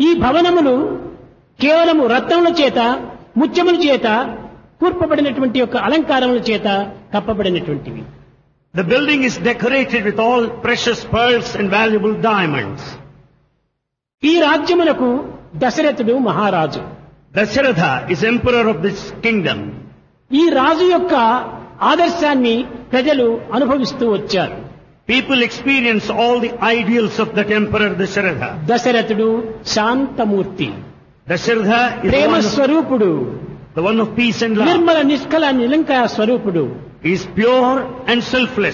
ఈ భవనములు కేవలము రత్నముల చేత ముత్యముల చేత కూర్పబడినటువంటి యొక్క అలంకారముల చేత కప్పబడినటువంటివి. The building is decorated with all precious pearls and valuable diamonds. ఈ రాజ్యములకు దశరథుడు మహారాజు. Dasharatha is emperor of this kingdom. ఈ రాజు యొక్క ఆదర్శాన్ని ప్రజలు అనుభవిస్తూ వచ్చారు. People experience all the ideals of that emperor Dasharatha. దశరథుడు శాంతమూర్తి, Dasharatha is ప్రేమ స్వరూపుడు, the one of peace and love. Nirmala నిష్కల నిలంకార స్వరూపుడు. He is pure and selfless.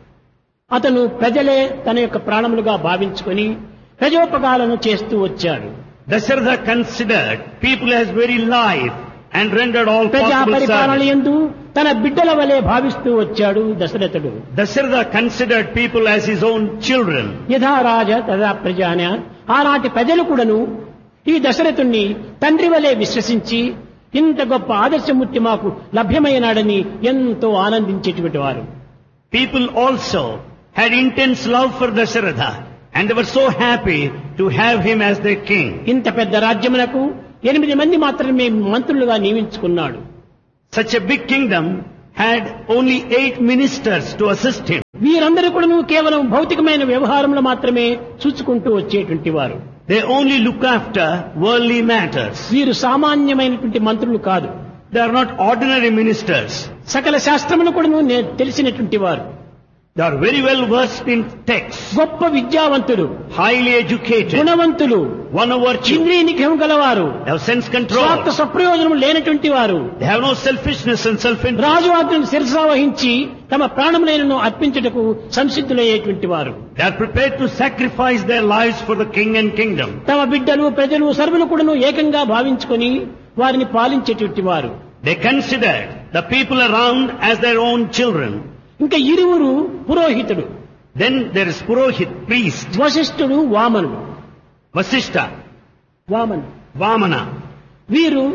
అతను ప్రజలే తన యొక్క ప్రాణములుగా భావించుకొని ప్రజోపకాలను చేస్తూ వచ్చాడు. Dasharatha considered people as very life and rendered all ప్రజా possible పరిపాలన service. యందు తన బిడ్డల వలె భావిస్తూ వచ్చాడు దశరథుడు. Dasharatha considered people as his own children. యథా రాజ తథా ప్రజాన, ఆనాటి ప్రజలు కూడాను ఈ దశరథుణ్ణి తండ్రి వలె విశ్వసించి ఇంత గొప్ప ఆదర్శమూర్తి మాకు లభ్యమైనాడని ఎంతో ఆనందించేటువంటి వారు. People also had intense love for Dasharatha and they were so happy to have him as their king. ఇంత పెద్ద రాజ్యమునకు 8 మంది మాత్రమే మంత్రులుగా నియమించుకున్నాడు. Such a big kingdom had only 8 ministers to assist him. వీరందరూ కూడాను కేవలం భౌతికమైన వ్యవహారంలో మాత్రమే చూసుకుంటూ వచ్చేటువంటి వారు. They only look after worldly matters. వీరు సామాన్యమైనటువంటి మంత్రులు కాదు. They are not ordinary ministers. సకల శాస్త్రమును కూడాను తెలిసినటువంటి వారు. They are very well versed in texts, గొప్ప విద్యావంతులు, highly educated, గుణవంతులు, one of virtue. ఇంద్రియ నిగ్రహం గలవారు, They have sense స్వార్థ control. సప్రయోజనం లేనటువంటి వారు. They have no selfishness and self-interest. రాజు ఆజ్ఞను శిరసా వహించి తమ ప్రాణములైనను అర్పించుటకు సంసిద్ధులయ్యేటువంటి వారు. They are prepared to sacrifice their lives for the king and kingdom. తమ బిడ్డలు ప్రజలు సర్వులు కూడాను ఏకంగా భావించుకొని వారిని పాలించేటువంటి వారు. They considered the people around as their own children. ఇంకా ఇరువురు పురోహితుడు, Then there is Purohit, priest, వశిష్ఠుడు, వామనుడు. Vasishtha, వామనుడు Vamana. వీరు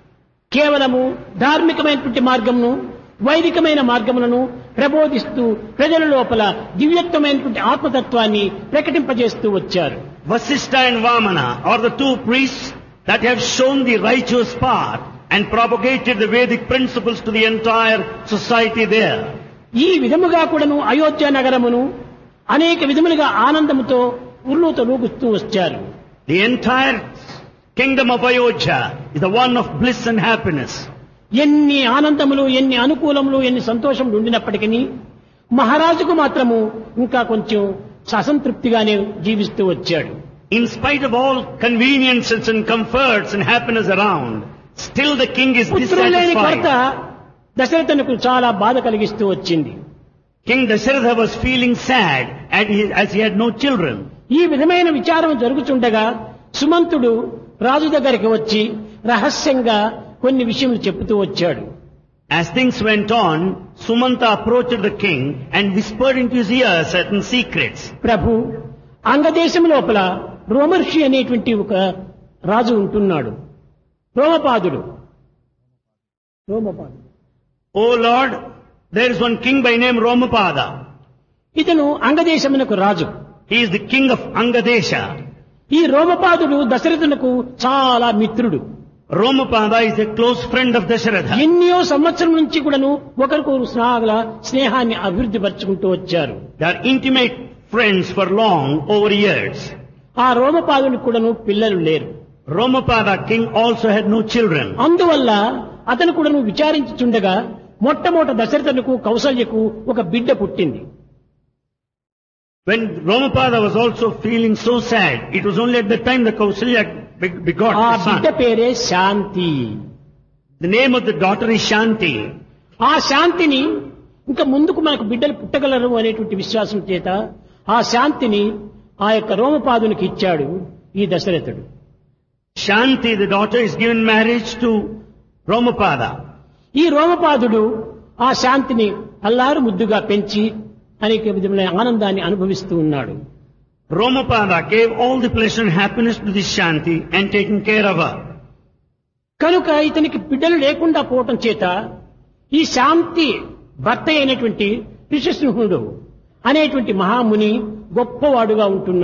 కేవలము ధార్మికమైనటువంటి మార్గమును వైదికమైన మార్గములను ప్రబోధిస్తూ ప్రజల లోపల దివ్యత్వమైనటువంటి ఆత్మతత్వాన్ని ప్రకటింపజేస్తూ వచ్చారు. Vasishtha and Vamana are the two priests that have shown the righteous path and propagated the Vedic principles to the entire society there. ఈ విధముగా కూడాను అయోధ్య నగరమును అనేక విధములుగా ఆనందముతో ఉర్లూతలూగుతూ వచ్చారు. The entire kingdom of Ayodhya is the one of bliss and happiness. ఎన్ని ఆనందములు, ఎన్ని అనుకూలములు, ఎన్ని సంతోషములు ఉండినప్పటికీ మహారాజుకు మాత్రము ఇంకా కొంచెం అసంతృప్తిగానే జీవిస్తూ వచ్చాడు. In spite of all conveniences and comforts and happiness around, still the king is పుత్రులు లేని కొరత dissatisfied. దశరథునకు చాలా బాధ కలిగిస్తూ వచ్చింది. King Dasharatha was feeling sad as he had no children. ఈ విధమైన విచారం జరుగుతుండగా సుమంతుడు రాజు దగ్గరికి వచ్చి రహస్యంగా కొన్ని విషయములు చెబుతూ వచ్చాడు. As things went on, Sumanta approached the king and whispered into his ear certain secrets. ప్రభు, అంగదేశం లోపల రోమర్షి అనేటువంటి ఒక రాజు ఉంటున్నాడు. రోమపాదుడు. O Lord, there is one king by name Romapada. ఇతను అంగదేశమునకు రాజు. He is the king of Angadesha. ఈ రోమపాదుడు దశరథునకు చాలా మిత్రుడు. Romapada is a close friend of Dasharatha. ఎన్నో సంవత్సరం నుంచి కూడాను ఒకరికొకరు స్నేహాన్ని అభివృద్ధి పరుచుకుంటూ వచ్చారు. They are intimate friends for long over years. ఆ రోమపాదునికి కూడాను పిల్లలు లేరు. Romapada king also had no children. అందువల్ల అతను కూడాను విచారించుచుండగా మొట్టమొదట దశరథునకు కౌసల్యకు ఒక బిడ్డ పుట్టింది. When Romapada was also feeling so sad, it was only at the time that Kausalya begot ఆ the బిడ్డ son. పేరే శాంతి. The name of the daughter is Shanti. ఆ శాంతిని ఇంకా ముందుకు మనకు బిడ్డలు పుట్టగలరు అనేటువంటి విశ్వాసం చేత ఆ శాంతిని ఆ యొక్క రోమపాదునికి ఇచ్చాడు ఈ దశరథుడు. Shanti, the daughter, is given marriage to Romapada. ఈ రోమపాదుడు ఆ శాంతిని అల్లారు ముద్దుగా పెంచి అనేక విధమైన ఆనందాన్ని అనుభవిస్తూ ఉన్నాడు. Romapada gave all the pleasure and happiness to this Shanti and taken care of her. కనుక ఇతనికి బిడ్డలు లేకుండా పోవటం చేత ఈ శాంతి భర్త అయినటువంటి ఋషిసింహుడు అనేటువంటి మహాముని గొప్పవాడుగా ఉంటున్నాడు.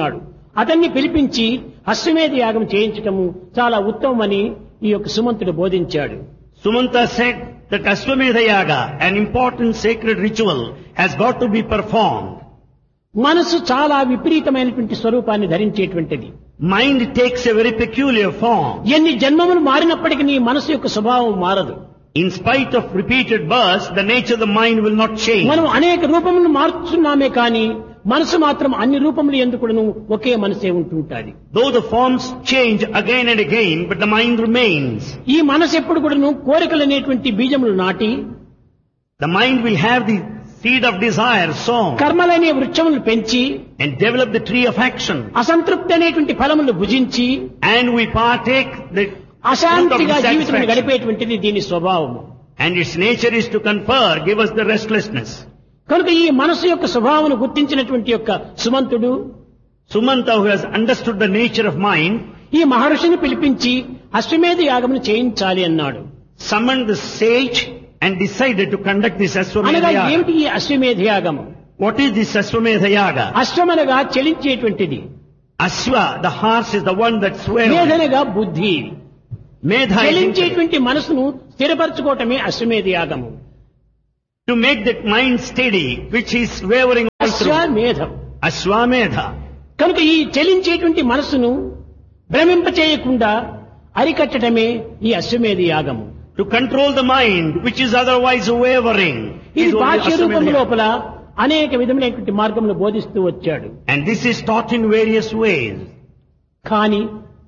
అతన్ని పిలిపించి అశ్వమేధ యాగం చేయించటము చాలా ఉత్తమమని ఈ యొక్క సుమంతుడు బోధించాడు. Sumanta said that Ashwamedha Yaga, an important sacred ritual, has got to be performed. మనసు చాలా విపరీతమైనటువంటి స్వరూపాన్ని ధరించేటువంటిది. Mind takes a very peculiar form. ఎన్ని జన్మములు మారినప్పటికీ నీ మనసు యొక్క స్వభావం మారదు. In spite of repeated births, the nature of the mind will not change. మనం అనేక రూపములను మార్చుతున్నామే కానీ మనసు మాత్రం అన్ని రూపములు ఎందుకును ఒకే మనసే ఉంటుంటాది. Though the forms change again and again, but the mind remains. ఈ మనసు ఎప్పుడు కూడాను కోరికలు అనేటువంటి బీజములు నాటి, The mind will have the seed of desire sown కర్మలనే వృక్షములు పెంచి, and develop the tree of action. అసంతృప్తి అనేటువంటి ఫలములు భుజించి, And we partake the fruit of అశాంతిగా జీవితం dissatisfaction. గడిపేటువంటిది దీని స్వభావము. And its nature is to confer, give us the restlessness. కనుక ఈ మనసు యొక్క స్వభావమును గుర్తించినటువంటి యొక్క సుమంతుడు Sumanta, who has understood the nature of mind, ఈ మహర్షిని పిలిపించి అశ్వమేధ యాగమును చేయించాలి అన్నాడు. summoned the sage and decided to conduct this Ashwamedha అనగా Yaga. ఏమిటి ఈ అశ్వమేధ యాగము? What is this Ashwamedha Yaga? అశ్వమనగా చలించేటువంటిది, Ashwa, the horse, is the one that sways. మేధనగా బుద్ధి. Medha is intellect. చలించేటువంటి మనసును స్థిరపరచుకోవటమే అశ్వమేధ యాగము. To make that mind steady, which is wavering all through. అశ్వమేధం. Ashwamedha. కనుక ఈ చలించేటువంటి మనసును భ్రమింప చేయకుండా అరికట్టడమే ఈ అశ్వమేధ యాగము. To control the mind, which is otherwise wavering, ఇది is only బాహ్య రూపం Ashwamedha Yaga. లోపల అనేక విధములైనటువంటి మార్గములు బోధిస్తూ వచ్చాడు. And this is taught in various ways. కానీ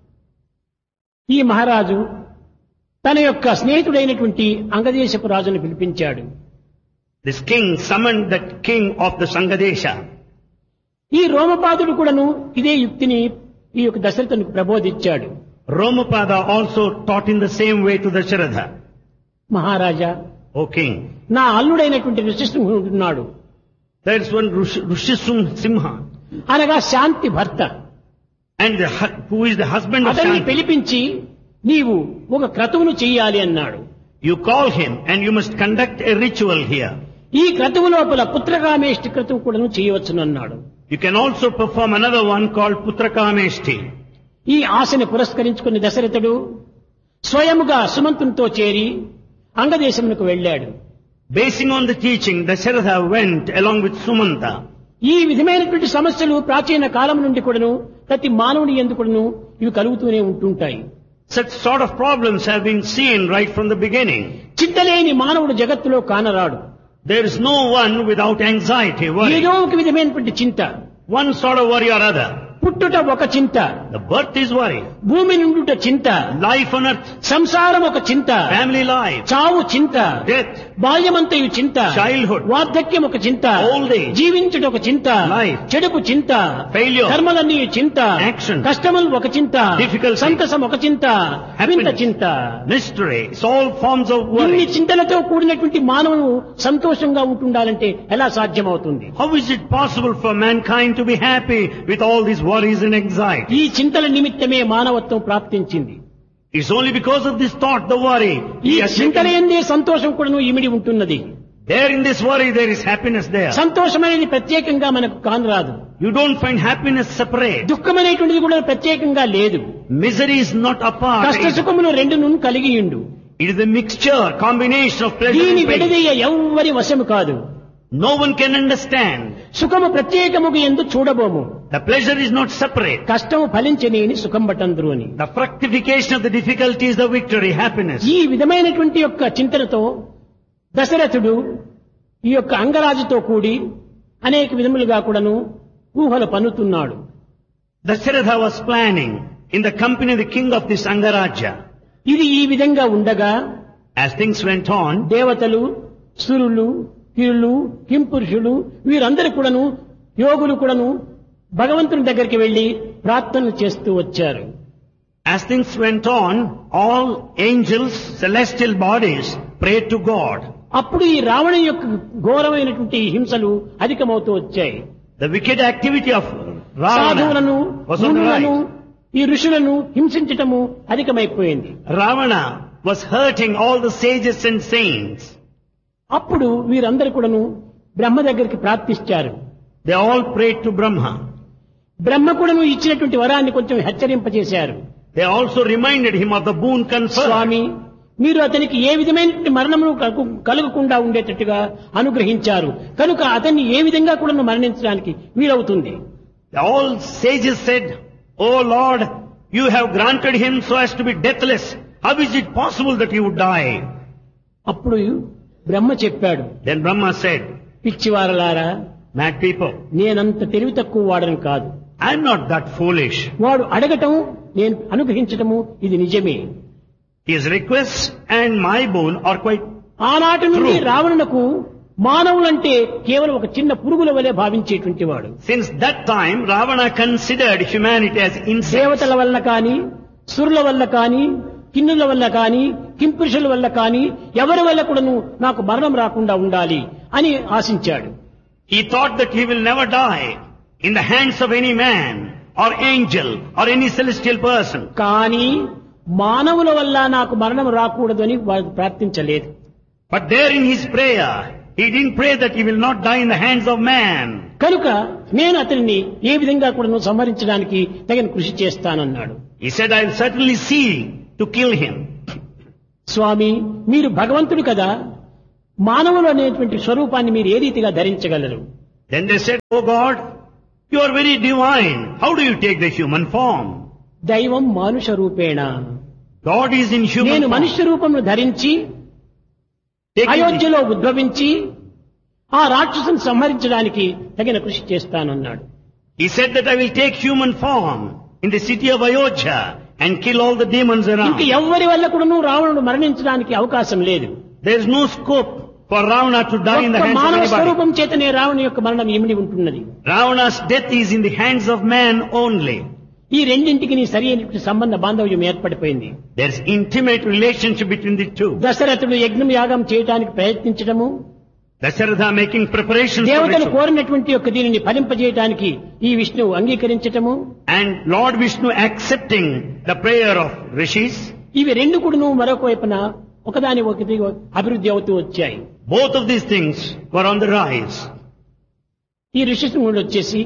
ఈ మహారాజు తన యొక్క స్నేహితుడైనటువంటి అంగదేశపు రాజును పిలిపించాడు. This king summoned that king of the Sangadesha. ఈ రోమపాదుడు కూడాను ఇదే యుక్తిని ఈ యొక్క దశరథునికి ప్రబోధించాడు. Romapada also taught in the same way to Dasharatha. Maharaja, O king, నా అల్లుడైనటువంటి ఋషిసింహుడు ఉన్నాడు, there is one Simha, అనగా శాంతి భర్త. and who is the husband of అతన్ని Shanti. పిలిపించి నీవు ఒక క్రతువును చెయ్యాలి అన్నాడు. You call him and you must conduct a ritual here. ఈ క్రతువు లోపల పుత్రకామేష్టి క్రతువు కూడాను చేయవచ్చును అన్నాడు. You can also perform another one called Putrakameshti. ఈ ఆశని పురస్కరించుకుని దశరథుడు స్వయముగా సుమంతునితో చేరి అంగదేశమునకు వెళ్ళాడు. Basing on the teaching, Dasharatha went along with Sumanta. ఈ విధమైనటువంటి సమస్యలు ప్రాచీన కాలం నుండి కూడాను ప్రతి మానవుని యందు కూడాను ఇవి కలుగుతూనే ఉంటుంటాయి. Such sort of problems have been seen right from the beginning. చింతలేని మానవుడు జగత్తులో కానరాడు. There is no one without anxiety, worry. ఏదో ఒక విధమైనటువంటి చింత. One sort of worry or other. పుట్టుట ఒక చింత, The birth is worry. భూమి నుండుట చింత, Life on earth, సంసారం ఒక చింత, family life, చావు చింత, death, బాల్యమంతయు చింత, Childhood, వార్ధక్యం ఒక చింత, old age, జీవించుట ఒక చింత, life, చెడుకు చింత, failure, కర్మలన్నీ చింత, action, కష్టములు ఒక చింత, difficulty, సంతసం ఒక చింత, వింత happiness, చింత. mystery. It's all forms of ఇన్ని worry. చింతలతో కూడినటువంటి మానవుడు సంతోషంగా ఉంటుండాలంటే ఎలా సాధ్యమవుతుంది? How is it possible for mankind to be happy with all these worries and anxiety? ఈ చింతల నిమిత్తమే మానవత్వం ప్రాప్తించింది. It's only because of this thought, the worry. ఈ He has చింతల taken- ఎందే సంతోషం కూడాను ఇమిడి ఉంటున్నది. There in this worry, there is happiness there. సంతోషం అనేది ప్రత్యేకంగా మనకు కానరాదు. You don't find happiness separate. దుఃఖం అనేటువంటిది కూడా ప్రత్యేకంగా లేదు. Misery is not apart. కష్ట సుఖములు రెండును కలిగి ఉండు. It is a mixture, combination of pleasure దీని and pain. విడదీయ ఎవ్వరి వశము కాదు. No one can understand. సుఖము ప్రత్యేకముగా ఎందు చూడబోము. The pleasure is not separate. కష్టము ఫలించనేని సుఖం బటందురు అని. The fructification of the difficulty is the victory, happiness. ఈ విధమైనటువంటి యొక్క చింతనతో దశరథుడు ఈ యొక్క అంగరాజుతో కూడి అనేక విధములుగా కూడాను ఊహలు పన్నుతున్నాడు. Dasharatha was planning in the company of the king of this Angaraja. ఇది ఈ విధంగా ఉండగా As things went on, దేవతలు, సురులు, కిరులు, కింపురుషులు వీరందరూ కూడాను యోగులు కూడాను భగవంతుని దగ్గరికి వెళ్లి ప్రార్థనలు చేస్తూ వచ్చారు. as things went on, all angels, celestial bodies prayed to God. అప్పుడు ఈ రావణ యొక్క ఘోరమైనటువంటి హింసలు అధికమవుతూ వచ్చాయి. The wicked activity of సాధువులను, Ravana was on the మునులను, rise. ఈ ఋషులను హింసించటము అధికమైపోయింది. Ravana was hurting all the sages and saints. అప్పుడు వీరందరూ కూడాను బ్రహ్మ దగ్గరికి ప్రార్థించారు. They all prayed to Brahma. బ్రహ్మ కూడాను ఇచ్చినటువంటి వరాన్ని కొంచెం హెచ్చరింపజేశారు. They also reminded him of the boon conferred. స్వామి, మీరు అతనికి ఏ విధమైన మరణమును కలగకుండా ఉండేటట్టుగా అనుగ్రహించారు కనుక అతన్ని ఏ విధంగా కూడా మరణించడానికి వీలవుతుంది. All sages said, "Oh Lord, you have granted him so as to be deathless. How is it possible that he would die?" అప్పుడు బ్రహ్మ చెప్పాడు, Then Brahma said, పిచ్చివారలారా, "Mad people, నేనంత తెలివి తక్కువ వాడని కాదు. I am not that foolish. వాడు అడగటం నేను అనుగ్రహించటము ఇది నిజమే. His requests and my boon are quite ఆనాటి నుండి True. రావణునకు మానవులంటే కేవలం ఒక చిన్న పురుగుల వలె భావించేటువంటి వాడు. Since that time, Ravana considered humanity as insects. దేవతల వల్ల కానీ, సురుల వల్ల కానీ, కిన్నుల వల్ల కానీ, కింపురుషుల వల్ల కానీ, ఎవరి వల్ల కూడాను నాకు మరణం రాకుండా ఉండాలి అని ఆశించాడు. He thought that he will never die in the hands of any man or angel or any celestial person. కానీ మానవుల వల్ల నాకు మరణం రాకూడదు అని వాడు ప్రార్థించలేదు. But there in his prayer, he didn't pray that he will not die in the hands of man. కనుక నేను అతనిని ఏ విధంగా కూడాను సంహరించడానికి తగిన కృషి చేస్తానన్నాడు. He said, "I will certainly see to kill him." స్వామి, మీరు భగవంతుడు కదా, మానవులు అనేటువంటి స్వరూపాన్ని మీరు ఏ రీతిగా ధరించగలరు? Then they said, "Oh God, you are very divine. How do you take the human form?" దైవం మానుష రూపేణ. God is in human నేను form. మనుష్య రూపమును ధరించి Taking the- అయోధ్యలో ఉద్భవించి ఆ రాక్షసుని సంహరించడానికి తగిన కృషి చేస్తానన్నాడు. He said that I will take human form in the city of Ayodhya and kill all the demons ఇంక around. ఎవ్వరి వల్ల కూడాను రావణుడు మరణించడానికి అవకాశం లేదు. There is no scope for Ravana to die in the ఒక్క hands of మానవ anybody. స్వరూపం చేతనే రావణు యొక్క మరణం ఇమిడి ఉంటున్నది. Ravana's death is in the hands of man only. ఈ రెండింటికి నీ సరి అయినటువంటి సంబంధ బాంధవ్యం ఏర్పడిపోయింది. There is intimate relationship between the two. దశరథుడు యజ్ఞం యాగం చేయడానికి ప్రయత్నించడము, Dasharatha making preparations for దేవతలు ritual. కోరినటువంటి యొక్క దీనిని ఫలింపజేయడానికి ఈ విష్ణువు అంగీకరించటము, And Lord Vishnu accepting the prayer of rishis. ఇవి రెండు కూడాను మరొక వైపున ఒకదాని ఒకటి అభివృద్ధి అవుతూ వచ్చాయి. Both of these things were on the rise. ఈ ఋషిశృంగుడు వచ్చేసి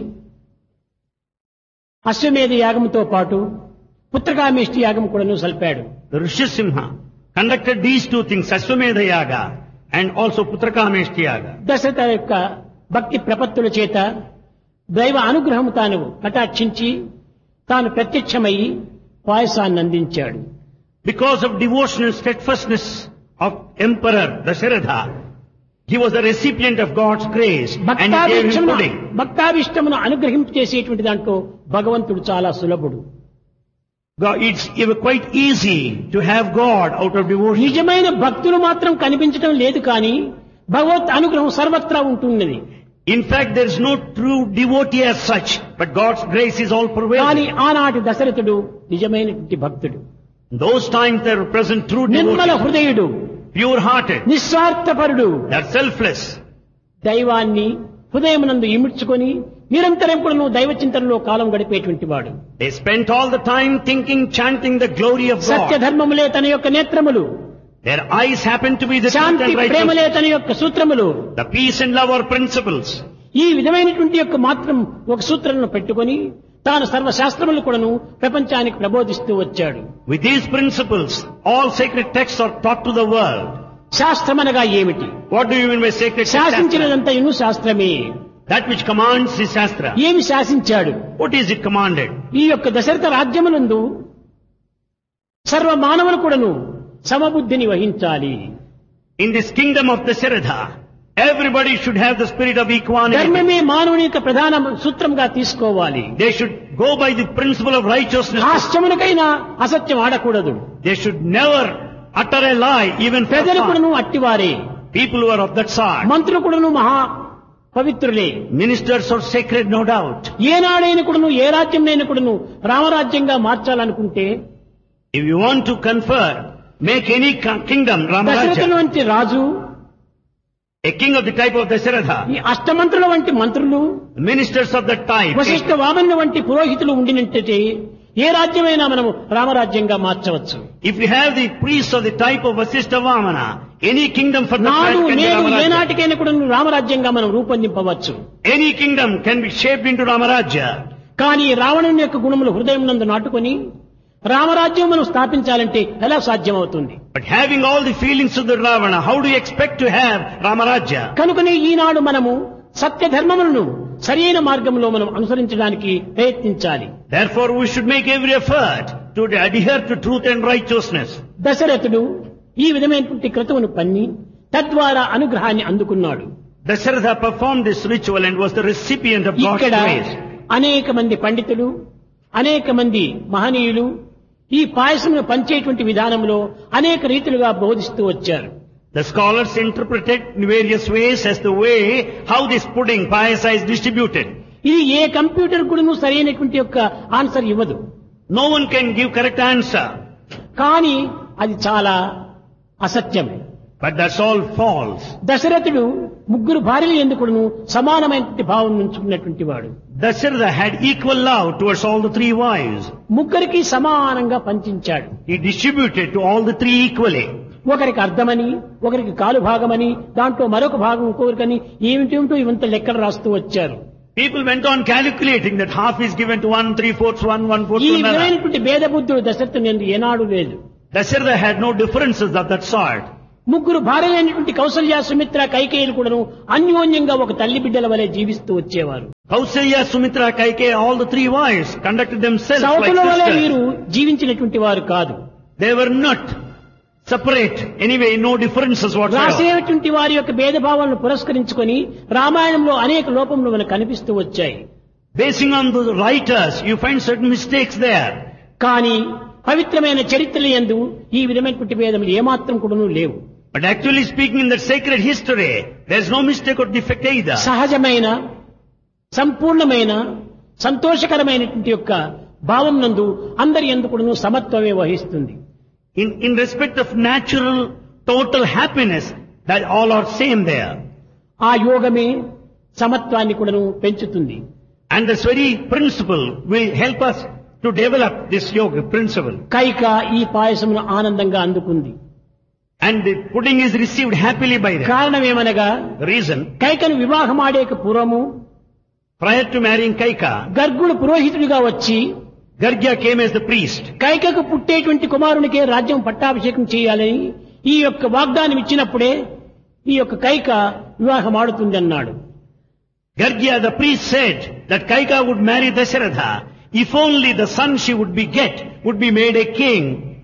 అశ్వమేధ యాగంతో పాటు పుత్రకామేష్టి యాగం కూడాను సల్పాడు. The Rishisimha conducted these two things, Ashwamedha Yaga and also Putrakameshti Yaga. Dasharatha యొక్క భక్తి ప్రపత్తుల చేత దైవ అనుగ్రహం తాను కటాక్షించి తాను ప్రత్యక్షమై పాయసాన్ని అందించాడు. Because of devotional steadfastness of Emperor Dasharatha, he was the recipient of God's grace and he gave him pudding. భక్తాభిష్టమును అనుగ్రహించేసేటువంటి దాంట్లో భగవంతుడు చాలా సులభుడు. It's quite easy to have God out of devotion. నిజమైన భక్తులు మాత్రం కనిపించడం లేదు కానీ భగవత్ అనుగ్రహం సర్వత్రా ఉంటున్నది. In fact, there is no true devotee as such, but God's grace is all కానీ pervasive. ఆనాటి దశరథుడు నిజమైనటువంటి భక్తుడు, In those times there were present true Nirmala devotees, హృదయుడు, pure-hearted, నిస్వార్థపరుడు, they're selfless. దైవాన్ని హృదయమునందు ఇముడ్చుకొని నిరంతరం కూడా దైవ చింతనలో కాలం గడిపేటువంటి వాడు. They spent all the time thinking, chanting the glory of Satya God. ధర్మములే తన యొక్క నేత్రములు, Their eyes happen to be the truth Shanti and righteousness. ప్రేమలే తన యొక్క సూత్రములు. The peace and love are principles. ఈ విధమైనటువంటి యొక్క మాత్రం ఒక సూత్రాలను పెట్టుకొని తాను సర్వశాస్త్రములు కూడాను ప్రపంచానికి ప్రబోధిస్తూ వచ్చాడు. With these principles, all sacred texts are taught to the world. శాస్త్రమనగా ఏమిటి? What do you mean by sacred text? శాసించినదంతయును శాస్త్రమే. That which commands is Shastra. ఏమి శాసించాడు? What is it commanded? ఈ యొక్క దశరథ రాజ్యమునందు సర్వ మానవులు కూడాను సమబుద్ధిని వహించాలి. In this kingdom of Dasharatha, everybody should have the spirit of equanimity. ధర్మమే మానవుని యొక్క ప్రధాన సూత్రంగా తీసుకోవాలి. They should go by the principle of righteousness. హాస్యమునకైనా అసత్యం ఆడకూడదు. They should never utter a lie, even for ప్రజలు fun. కూడాను అట్టివారే, People who are of that sort. మంత్రులు కూడాను మహా పవిత్రులే. Ministers are sacred, no doubt. ఏనాడైన కూడాను ఏ రాజ్యంనైనా కూడాను రామరాజ్యంగా మార్చాలనుకుంటే If you want to confer, make any kingdom దశరథుల Ramaraja, వంటి రాజు, a king of the type of Dasharatha, ఈ అష్టమంత్రుల వంటి మంత్రులు, ministers of that type. Vashishtha వామనుల వంటి పురోహితులు ఉండినట్టే ఏ రాజ్యమైనా మనము రామరాజ్యంగా మార్చవచ్చు. If you have the priests of the type of Vasishtha Vamana, any kingdom for that నాడు type can be నేడు Ramaraja. ఏనాటికైనా కూడా రామరాజ్యంగా మనం రూపొందింపవచ్చు. Any kingdom can be shaped into Ramaraja. కానీ రావణుని యొక్క గుణములు హృదయం నందు నాటుకొని రామరాజ్యం మనం స్థాపించాలంటే ఎలా సాధ్యమవుతుంది? But having all the feelings of the Ravana, how do you expect to have Ramarajya? కనుకనే ఈనాడు మనము సత్య ధర్మములను సరైన మార్గంలో మనం అనుసరించడానికి ప్రయత్నించాలి. Therefore we should make every effort to adhere to truth and righteousness. దశరథుడు ఈ విధమైనటువంటి క్రతువును పన్ని తద్వారా అనుగ్రహాన్ని అందుకున్నాడు. Dasharatha performed this ritual and was the recipient of God's ఇక్కడ grace. అనేక మంది పండితులు, అనేక మంది మహనీయులు ఈ పాయసమును పంచేటువంటి విధానంలో అనేక రీతులుగా బోధిస్తూ వచ్చారు. The scholars interpreted in various ways as the way how this pudding, payasa, is distributed. ఇది ఏ కంప్యూటర్ కూడాను సరైనటువంటి యొక్క ఆన్సర్ ఇవ్వదు. No one can give correct answer. కానీ అది చాలా అసత్యం. But that's all false. దశరథుడు ముగ్గురు భార్యల ఎందుకును సమానమైనటువంటి భావం ఉంచుకున్నటువంటి వాడు. Dasharatha had equal love towards all the three wives. ముగ్గురికి సమానంగా పంచించాడు. He distributed to all the three equally. ఒకరికి అర్ధమని, ఒకరికి కాలు భాగమని, దాంట్లో మరొక భాగం ఇంకొకరికని ఏమిటేమిటో ఇవంత లెక్కలు రాస్తూ వచ్చారు. People went on calculating that half is given to one, 3/4 one, 1/4 ఈ to another. విధమైనటువంటి భేద బుద్ధుడు దశరథుని యందు ఏనాడు లేదు. Dasharatha had no differences of that sort. ముగ్గురు భార్యలైనటువంటి కౌసల్య, సుమిత్ర, కైకేయులు కూడాను అన్యోన్యంగా ఒక తల్లి బిడ్డల వలె జీవిస్తూ వచ్చేవారు. Kausalya, Sumitra, Kaikeyi, all the three wives conducted themselves like సౌతుల వలె sisters. వీరు జీవించినటువంటి వారు కాదు. They were not separate. Anyway, no differences whatsoever. రాసేటువంటి వారి యొక్క భేదభావాలను పురస్కరించుకొని రామాయణంలో అనేక లోపములు మనకు కనిపిస్తూ వచ్చాయి. Basing on the writers, you find certain mistakes there. కానీ పవిత్రమైన చరిత్రల యందు ఈ విధమైనటువంటి భేదములు ఏమాత్రం కూడాను లేవు. But actually speaking, in the sacred history, there is no mistake or defect either. సహజమైన, సంపూర్ణమైన, సంతోషకరమైనటువంటి యొక్క భావం నందు అందరి యందు కూడాను సమత్వమే వహిస్తుంది. In respect of natural, total happiness, that all are same there. ఆ యోగమే సమత్వాన్ని కూడాను పెంచుతుంది. And this very principle will help us to develop this yoga principle. Kaika ఈ పాయసమును ఆనందంగా అందుకుంది. And the pudding is received happily by them. కారణం ఏమనగా The reason, కైకను వివాహమాడేక పూర్వము prior to marrying Kaika, గర్గుడు పురోహితుడిగా వచ్చి Gargya came as the priest. కైకకు పుట్టేటువంటి కుమారునికే రాజ్యం పట్టాభిషేకం చేయాలని ఈ యొక్క వాగ్దానం ఇచ్చినప్పుడే ఈ యొక్క కైక వివాహమాడుతుంది అన్నాడు. Gargya, the priest, said that Kaika would marry Dasharatha if only the son she would be made a king.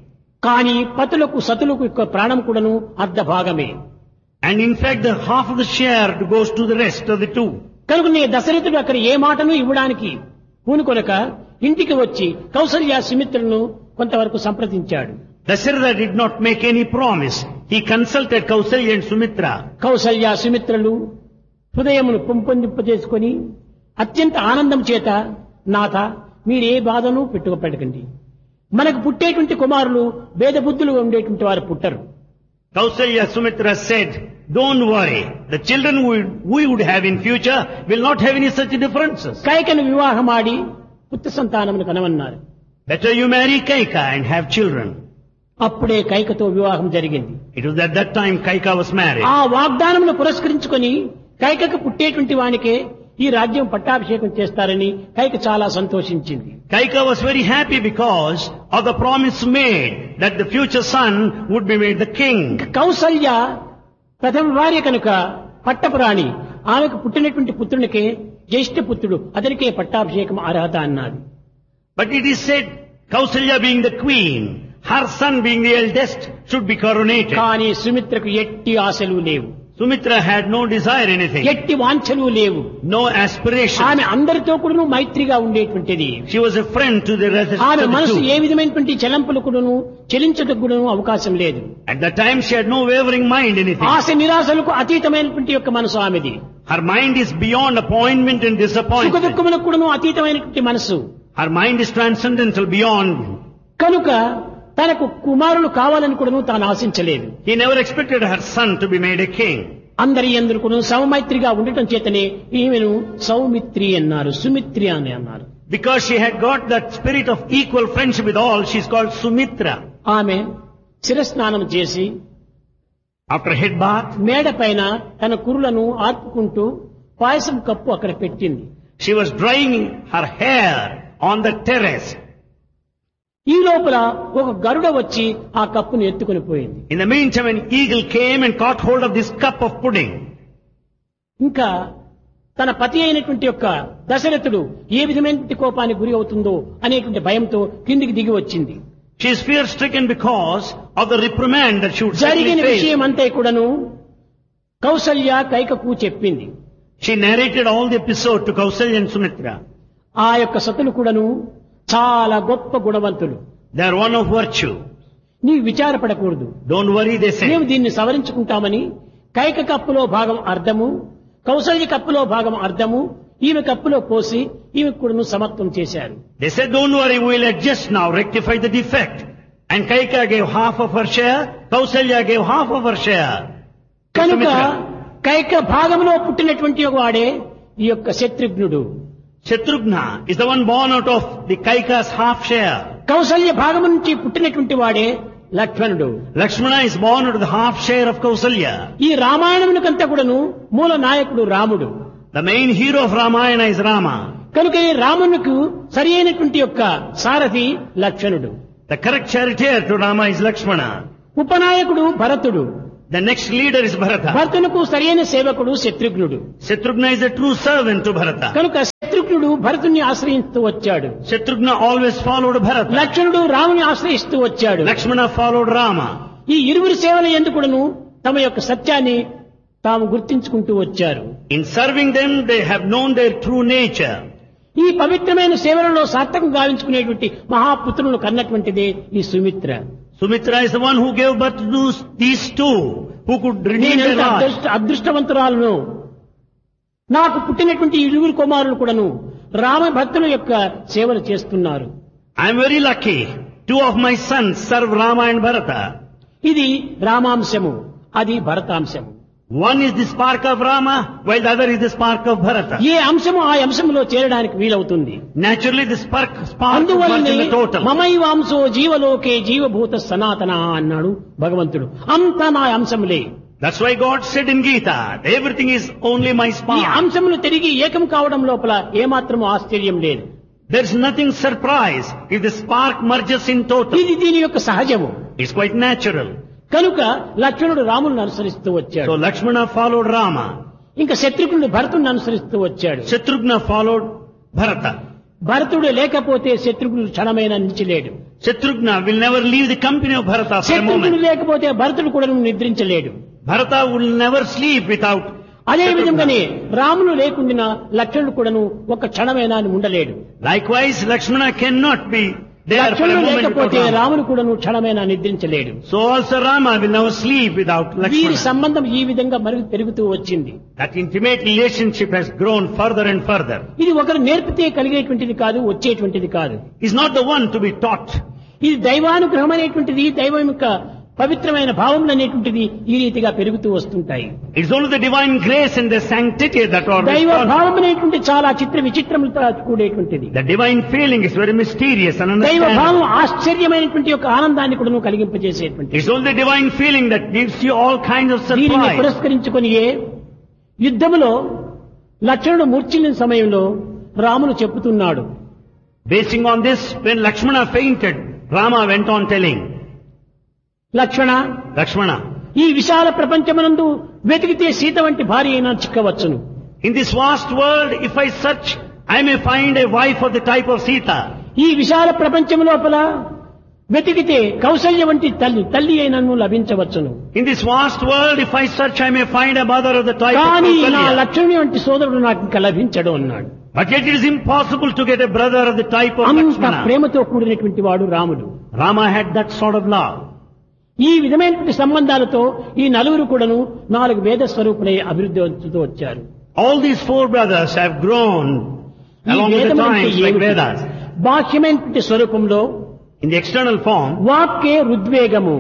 కానీ పతులకు సతులకు యొక్క ప్రాణం కూడాను అర్ధ భాగమే. And in fact, the half of the share goes to the rest of the two. కనుకనే దశరథుడు అక్కడ ఏ మాటను ఇవ్వడానికి పూనుకొనక ఇంటికి వచ్చి కౌసల్య, సుమిత్రను కొంతవరకు సంప్రదించాడు. Dasharatha did not make any promise. He consulted Kausalya and Sumitra. Kaushalya, సుమిత్రలు హృదయమును పెంపొందింపజేసుకొని అత్యంత ఆనందం చేత, నాథ మీరే బాధను పెట్టుకోపెట్టకండి, మనకు పుట్టేటువంటి కుమారులు భేద బుద్ధులు ఉండేటువంటి వారు పుట్టరు. Kausalya, Sumitra said, don't worry. The children we would have in future will not have any such differences. కైకను వివాహమాడి పుత్ర సంతానమును కనవన్నారు. Better you marry Kaika and have children. అప్పుడే కైకతో వివాహం జరిగింది. It was at that time Kaika was married. ఆ వాగ్దానమును పురస్కరించుకొని కైకకు పుట్టేటువంటి వానికే ఈ రాజ్యం పట్టాభిషేకం చేస్తారని కైక చాలా సంతోషించింది. Kaika was very happy because of the promise made that the future son would be made the king. Kaushalya ప్రథమ భార్య కనుక పట్టపురాణి, ఆమెకు పుట్టినటువంటి పుత్రునికే జ్యేష్ఠ పుత్రుడు, అతనికే పట్టాభిషేకం అర్హత అన్నది. But it is said, Kausalya being the queen, her son being the eldest, should be coronated. కానీ సుమిత్రకు ఎట్టి ఆశలు లేవు, Sumitra had no desire anything, ఎట్టి వాంఛలు లేవు. no aspiration. ఆమె అందరితో కూడా మైత్రిగా ఉండేటువంటిది. She was a friend to the rest ఆమె of the మనసు ఏ two. విధమైనటువంటి చలంపులకును చెలించటకు కూడాను అవకాశం లేదు. At that time she had no wavering mind anything. ఆశ నిరాశలకు అతీతమైనటువంటి యొక్క మనసు ఆమెది. Her mind is beyond appointment and సుఖ disappointment. దుఃఖములకు కూడాను అతీతమైనటువంటి మనసు. Her mind is transcendental beyond. కనుక తనకు కుమారులు కావాలని కూడాను తాను ఆశించలేదు. He never expected her son to be made a king. అందరి యందు కూడాను సమమైత్రిగా ఉండటం చేతనే ఈమెను సౌమిత్రి అన్నారు, సుమిత్రి అని అన్నారు. Because she had got that spirit of equal friendship with all, she is called Sumitra. ఆమె శిరస్నానం చేసి After head bath, మేడ పైన తన కురులను ఆర్పుకుంటూ పాయసం కప్పు అక్కడ పెట్టింది. She was drying her hair on the terrace. ఈ లోపల ఒక గరుడ వచ్చి ఆ కప్పును ఎత్తుకొని పోయింది. In the meantime, an eagle came and caught hold of this cup of pudding. ఇంకా తన పతి అయినటువంటి యొక్క దశరథుడు ఏ విధమైన కోపానికి గురి అవుతుందో అనేటువంటి భయంతో కిందికి దిగి వచ్చింది. She is fear-stricken because of the reprimand that she would జరిగిన certainly face. విషయం అంతా కూడాను కౌసల్య కైకకు చెప్పింది. She narrated all the episode to Kausalya and Sumitra. ఆ యొక్క సతులు కూడాను చాలా గొప్ప గుణవంతులు. They are one of virtue. నీవు విచారపడకూడదు, Don't worry, they మేము say. దీన్ని సవరించుకుంటామని కైక కప్పులో భాగం అర్ధము, కౌసల్య కప్పులో భాగం అర్ధము ఈమె కప్పులో పోసి ఈమె కూడాను సమత్వం చేశారు. They said, don't worry, we will adjust now, rectify the defect. And Kaika gave half of her share, Kausalya gave half of her share. to కనుక Sumitra. కైక భాగంలో పుట్టినటువంటి వాడే ఈ యొక్క శత్రుఘ్నుడు. Shatrughna is the one born out of the Kaika's half share. Kaushalya భాగం నుంచి పుట్టినటువంటి వాడే లక్ష్మణుడు. Lakshmana is born out of the half share of Kausalya. ఈ రామాయణమునికంతా కూడాను మూల నాయకుడు రాముడు. The main hero of Ramayana is Rama. కనుక ఈ రామునికి సరి అయినటువంటి యొక్క సారథి లక్ష్మణుడు. The correct charioteer to Rama is Lakshmana. ఉపనాయకుడు భరతుడు. The next leader is Bharata. భరతునకు సరైన సేవకుడు శత్రుఘ్నుడు. Shatrughna is a true servant to Bharata. కనుక శత్రుఘ్నుడు భరతుని ఆశ్రయిస్తూ వచ్చాడు. Shatrughna always followed Bharata. లక్ష్మణుడు రాముని ఆశ్రయిస్తూ వచ్చాడు. Lakshmana followed Rama. ఈ ఇరువురి సేవల ఎందుకును తమ యొక్క సత్యాన్ని తాము గుర్తించుకుంటూ వచ్చారు. In serving them, they have known their true nature. ఈ పవిత్రమైన సేవలలో సార్థకం గావించుకునేటువంటి మహాపుత్రులను కన్నటువంటిదే ఈ Sumitra. Sumitra is the one who gave birth to these two, who could redeem their నేనెంత lives. అదృష్టవంతురాలను. నాకు పుట్టినటువంటి ఇరువురు కుమారులు కూడాను రామ భక్తుల యొక్క సేవలు చేస్తున్నారు. I am very lucky. Two of my sons serve Rama and Bharata. ఇది రామాంశము, అది భరతాంశము. One is the spark of Rama, while the other is the spark of Bharata. ఏ అంశము ఆ అంశములో చేరడానికి వీలవుతుంది. Naturally, the spark అందువల్లనే is in the total. మమైవాంశో జీవలోకే జీవభూత సనాతన అన్నాడు భగవంతుడు. అంతా నా అంశములే. That's why God said in Gita, everything is only my ఈ spark. అంశములు తిరిగి ఏకం కావడం లోపల ఏమాత్రము ఆశ్చర్యం లేదు. There's nothing surprise if the spark merges in total. ఇది దీని యొక్క సహజము. It's quite natural. కనుక లక్ష్మణుడు రాములను అనుసరిస్తూ So వచ్చాడు. Lakshmana followed Rama. ఇంకా శత్రుఘ్నుడు భరతుడిని అనుసరిస్తూ వచ్చాడు. Shatrughna followed Bharata. భరతుడు లేకపోతే శత్రుఘ్నుడు క్షణమైన నిలిచలేడు. Shatrughna will never leave the company of Bharata for a Shatrughnudu moment. లేకపోతే భరతుడు కూడా నిద్రించలేడు. Bharata will never sleep without అదే విధంగానే Shatrughna. రాములు లేకుండా లక్ష్మణుడు కూడాను ఒక క్షణమైనా ఉండలేడు. Likewise, Lakshmana cannot be there for a లక్ష్మణుడు moment without లేకపోతే Rama. రాముడు కూడాను క్షణమైనా నిద్రించలేడు. So also Rama will never sleep without వీరి Lakshmana. సంబంధం ఈ విధంగా పెరుగుతూ వచ్చింది. That intimate relationship has grown further and further. ఇది ఒకరు నేర్పితే కలిగేటువంటిది కాదు, వచ్చేటువంటిది కాదు. He's not the one to be taught. ఇది దైవానుగ్రహం అనేటువంటిది, దైవం యొక్క పవిత్రమైన భావములు అనేటువంటిది ఈ రీతిగా పెరుగుతూ వస్తుంటాయి. It's only the divine grace and the sanctity that are దైవ responsible. భావం అనేటువంటి చాలా చిత్ర విచిత్రములతో కూడేటువంటిది. The divine feeling is very mysterious and దైవ భావం ununderstandable. ఆశ్చర్యమైనటువంటి యొక్క ఆనందాన్ని కూడా కలిగింపజేసేటువంటి. It's only the divine feeling that gives you all kinds of దీనిని surprise. పురస్కరించుకొనియే యుద్ధములో లక్ష్మణుడు మూర్ఛిల్లిన సమయంలో రాముడు చెప్పుతున్నాడు. Basing on this, when Lakshmana fainted, Rama went on telling, Lakshmana, Lakshmana, ఈ విశాల ప్రపంచమునందు వెతికితే సీత వంటి భార్య అయినా చిక్కవచ్చును. in this vast world, if I search, I may find a wife of the type of Sita. ఈ విశాల ప్రపంచము లోపల వెతికితే కౌసల్య వంటి తల్లి అయినను లభించవచ్చును. In this vast world, if I search, I may find a mother of the type of కానీ నా Kausalya. లక్ష్మణుని వంటి సోదరుడు నాకు ఇంకా లభించడు అన్నాడు. But yet it is impossible to get a brother of the type of అంత Lakshmana. ప్రేమతో కూడినటువంటి వాడు రాముడు. Rama had that sort of love. ఈ విధమైనటువంటి సంబంధాలతో ఈ నలుగురు కూడాను 4 వేద స్వరూపులై అభివృద్ధి అవుతూ వచ్చారు. All these 4 brothers have grown ఈ along with the వేదమంటే times like ఏమిటి? Vedas. బాహ్యమైనటువంటి స్వరూపంలో In the external form, వాక్కే రుద్వేగము,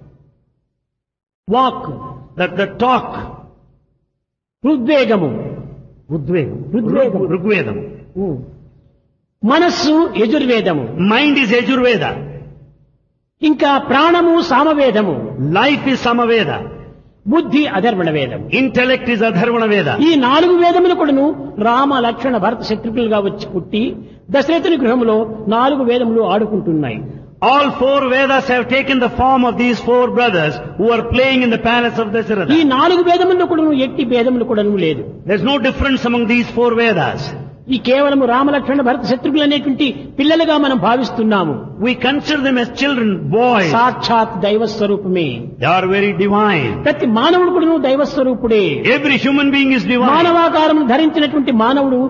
walk that the talk, రుద్వేగము, Rugvedam, Rugvedam. మనస్సు యజుర్వేదము, Mind is Yajurveda. ఇంకా ప్రాణము సామవేదము. Life is Samaveda. బుద్ధి అధర్వణ వేదం. Intellect is Adharvana Veda. ఈ 4 వేదములు కూడాను రామ లక్ష్మణ భరత శత్రుఘ్నులుగా వచ్చి పుట్టి దశరథుని గృహంలో 4 వేదములు ఆడుకుంటున్నాయి. All 4 Vedas have taken the form of these 4 brothers who are playing in the palace of ఈ Dasharatha. 4 వేదముల్లో కూడాను ఎట్టి భేదములు కూడాను లేదు. There's no difference among these 4 Vedas. ఈ కేవలము రామ లక్ష్మణ భరత శత్రుఘ్నులు అనేటువంటి పిల్లలుగా మనం భావిస్తున్నాము. We consider them as children, boys. సాక్షాత్ దైవ స్వరూపమే. They are very divine. ప్రతి మానవుడు కూడాను దైవ స్వరూపుడే. Every human being is divine. మానవాకారం ధరించినటువంటి మానవుడు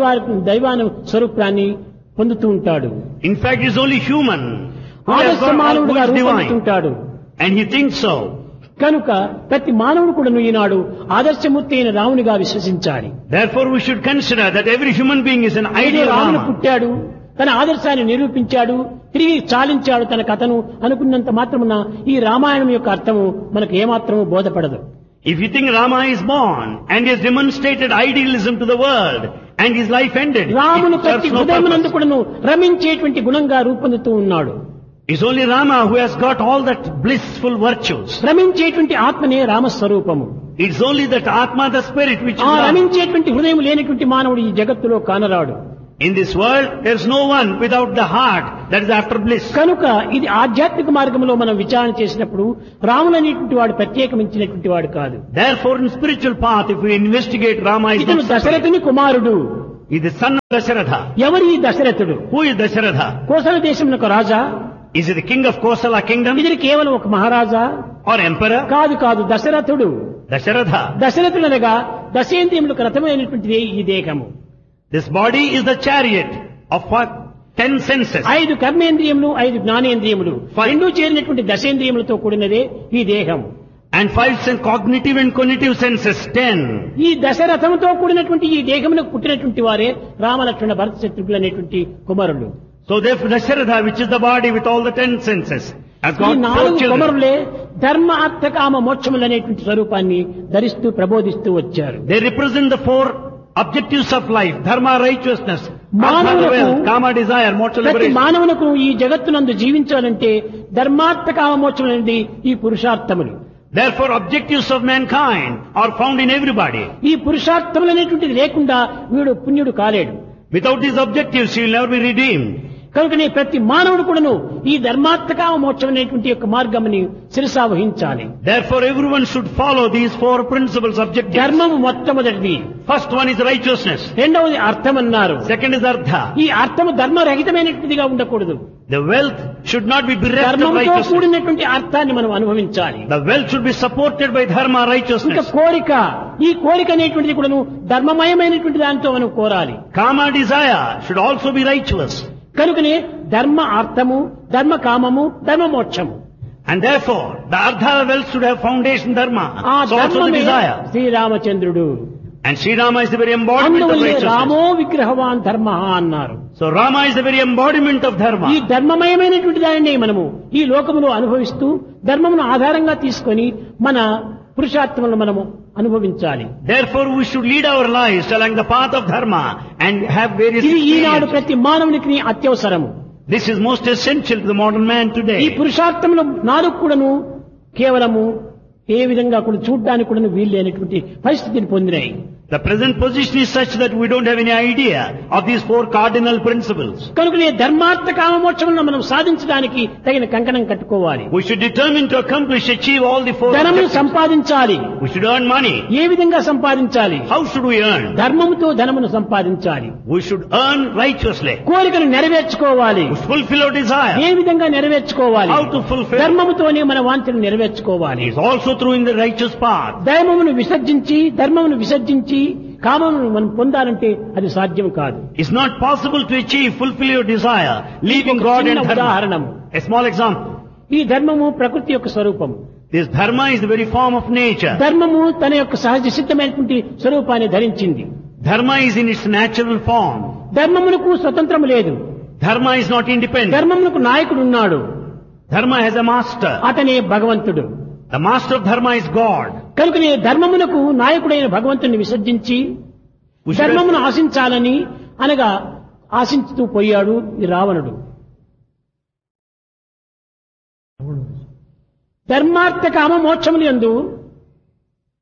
దైవాను స్వరూపాన్ని పొందుతూ ఉంటాడు. In fact, he is only human who has ఆదర్శ got all మానవుడుగా who is divine. రూపొందుతుంటాడు. And he thinks so. కనుక ప్రతి మానవుడు కూడాను ఈనాడు ఆదర్శమూర్తి అయిన రామునిగా విశ్వసించాలి. Therefore, we should consider that every human being is an అయితే ideal రాముడు Rama. పుట్టాడు, తన ఆదర్శాన్ని నిరూపించాడు, తిరిగి చాలించాడు తన కథను అనుకున్నంత మాత్రమున ఈ రామాయణం యొక్క అర్థము మనకు ఏమాత్రము బోధపడదు. If you think Rama is born and he has demonstrated idealism to the world and his life ended, రామును it ప్రతి serves no హృదయమునందు purpose. కూడాను రమించేటువంటి గుణంగా రూపొందుతూ ఉన్నాడు. It's only Rama who has got all that blissful virtues. రమించేటువంటి ఆత్మనే రామస్వరూపము. It's only that Atma, the spirit, which is ఆ Rama. రమించేటువంటి హృదయం లేనటువంటి మానవుడు ఈ జగత్తులో కానరాడు. In this world, there's no one without the heart that is after bliss. కనుక ఇది ఆధ్యాత్మిక మార్గంలో మనం విచారణ చేసినప్పుడు రాముడు అనేటువంటి వాడు ప్రత్యేకమించినటువంటి వాడు కాదు. Therefore, in spiritual path, if we investigate Rama is ఇతను not separate. దశరథుని కుమారుడు. He is the son of Dasharatha. ఎవరి ఈ దశరథుడు? Who is Dasharatha? కోసల దేశమునకు రాజా? Is he the king of Kosala kingdom ఇది కేవలం ఒక మహారాజా? or emperor? కాదు కాదు, దశరథుడు. Dasharatha. దశరథుడనగా దశేంద్రియములకు రథమైనటువంటిది ఈ దేహము. This body is the chariot of what? 10 senses. 5 కర్మేంద్రియములు, 5 జ్ఞానేంద్రియములు, 5 రెండూ చేరినటువంటి దశేంద్రియములతో కూడినదే ఈ దేహం. And 5 cognitive and cognitive senses, 10. ఈ దశరథముతో కూడినటువంటి ఈ దేహమునకు పుట్టినటువంటి వారే రామలక్ష్మణ భరత శత్రుఘ్నులు అనేటువంటి కుమారులు. So therefore Dasharatha, which is the body with all the 10 senses, has ఈ got 4 4 children. కుమారులే ధర్మ అర్థ కామ మోక్షములు అనేటువంటి స్వరూపాన్ని ధరిస్తూ ప్రబోధిస్తూ వచ్చారు. They represent the 4 objectives of life: dharma, righteousness, artha, మానవులకు wealth, kama, desire, moksha, ప్రతి liberation. మానవులకు ఈ జగత్తునందు జీవించాలంటే ధర్మార్థ కామ మోక్షములు అనేది ఈ పురుషార్థములు. Therefore, objectives of mankind are found in everybody. ఈ పురుషార్థములు అనేటువంటిది లేకుండా వీడు పుణ్యుడు కాలేడు. Without these objectives, he will never be redeemed. కనుకనే ప్రతి మానవుడు కూడాను ఈ ధర్మార్థకామ మోక్షం అనేటువంటి యొక్క మార్గముని శిరసా వహించాలి. Therefore, everyone should follow these 4 principles objectives. ధర్మము మొట్టమొదటిది. First one is righteousness. రెండవది అర్థం అన్నారు. Second is artha. ఈ అర్థము ధర్మరహితమైనటువంటిదిగా ఉండకూడదు. The wealth should not be bereft of ధర్మంతో righteousness. కూడినటువంటి అర్థాన్ని మనం అనుభవించాలి. The wealth should be supported by dharma, ఇంకా righteousness. కోరిక, ఈ కోరిక అనేటువంటిది కూడాను ధర్మమయమైనటువంటి దానితో మనం కోరాలి. Kama, desire should also be righteous. కనుకనే ధర్మ అర్థము, ధర్మ కామము, ధర్మ మోక్షము. And therefore, the artha wealth should have foundation dharma. ఆ So also the ధర్మమే desire. శ్రీరామచంద్రుడు. And Sri Rama is the very embodiment of అందువల్లే righteousness. రామో విగ్రహవాన్ ధర్మ అన్నారు. So Rama is the very embodiment of ఈ dharma. ధర్మమయమైనటువంటి దానిని మనము ఈ లోకములో అనుభవిస్తూ ధర్మమును ఆధారంగా తీసుకొని మన పురుషార్థములను మనము అనుభవించాలి. Therefore, we should lead our lives along the path of dharma and have various ఇది ఈనాడు experiences. ప్రతి మానవునికి అత్యవసరము. This is most essential to the modern man ఈ today. పురుషార్థములు 4 కూడాను కేవలము ఏ విధంగా కూడా చూడ్డానికి కూడా వీలు లేనటువంటి పరిస్థితిని పొందినాయి. The present position is such that we don't have any idea of these 4 cardinal principles. కనుకనే ధర్మార్థ కామ మోక్షములను మనం సాధించడానికి తగిన కంకణం కట్టుకోవాలి. We should determine to accomplish, achieve all the 4 ధనమును objectives. సంపాదించాలి. We should earn money. ఏ విధంగా సంపాదించాలి? How should we earn? ధర్మముతో ధనమును సంపాదించాలి. We should earn righteously. కోరికను నెరవేర్చుకోవాలి. We should fulfill our desire. ఏ విధంగా నెరవేర్చుకోవాలి? How to fulfill? ధర్మముతోనే మన వాంఛను నెరవేర్చుకోవాలి. It is also through in the righteous path. దైవమును విసర్జించి ధర్మమును విసర్జించి కామమును మనం పొందాలంటే అది సాధ్యం కాదు. It's not possible to achieve, fulfill your desire, leaving God and చిన్న dharma. ఉదాహరణము. A small example. ఈ ధర్మము ప్రకృతి యొక్క స్వరూపము. This dharma is the very form of nature. ధర్మము తన యొక్క సహజ సిద్ధమైనటువంటి స్వరూపాన్ని ధరించింది. Dharma is in its natural form. ధర్మమునకు స్వతంత్రము లేదు. Dharma is not independent. ధర్మమునకు నాయకుడు ఉన్నాడు. Dharma has a master. అతనే భగవంతుడు. The master of dharma is God. కనుకనే ధర్మమునకు నాయకుడైన భగవంతుని విసర్జించి We should ధర్మమును ఆశించాలని అనగా ఆశించుతూ పోయాడు ఈ రావణుడు. ధర్మార్థ కామ మోక్షములు యందు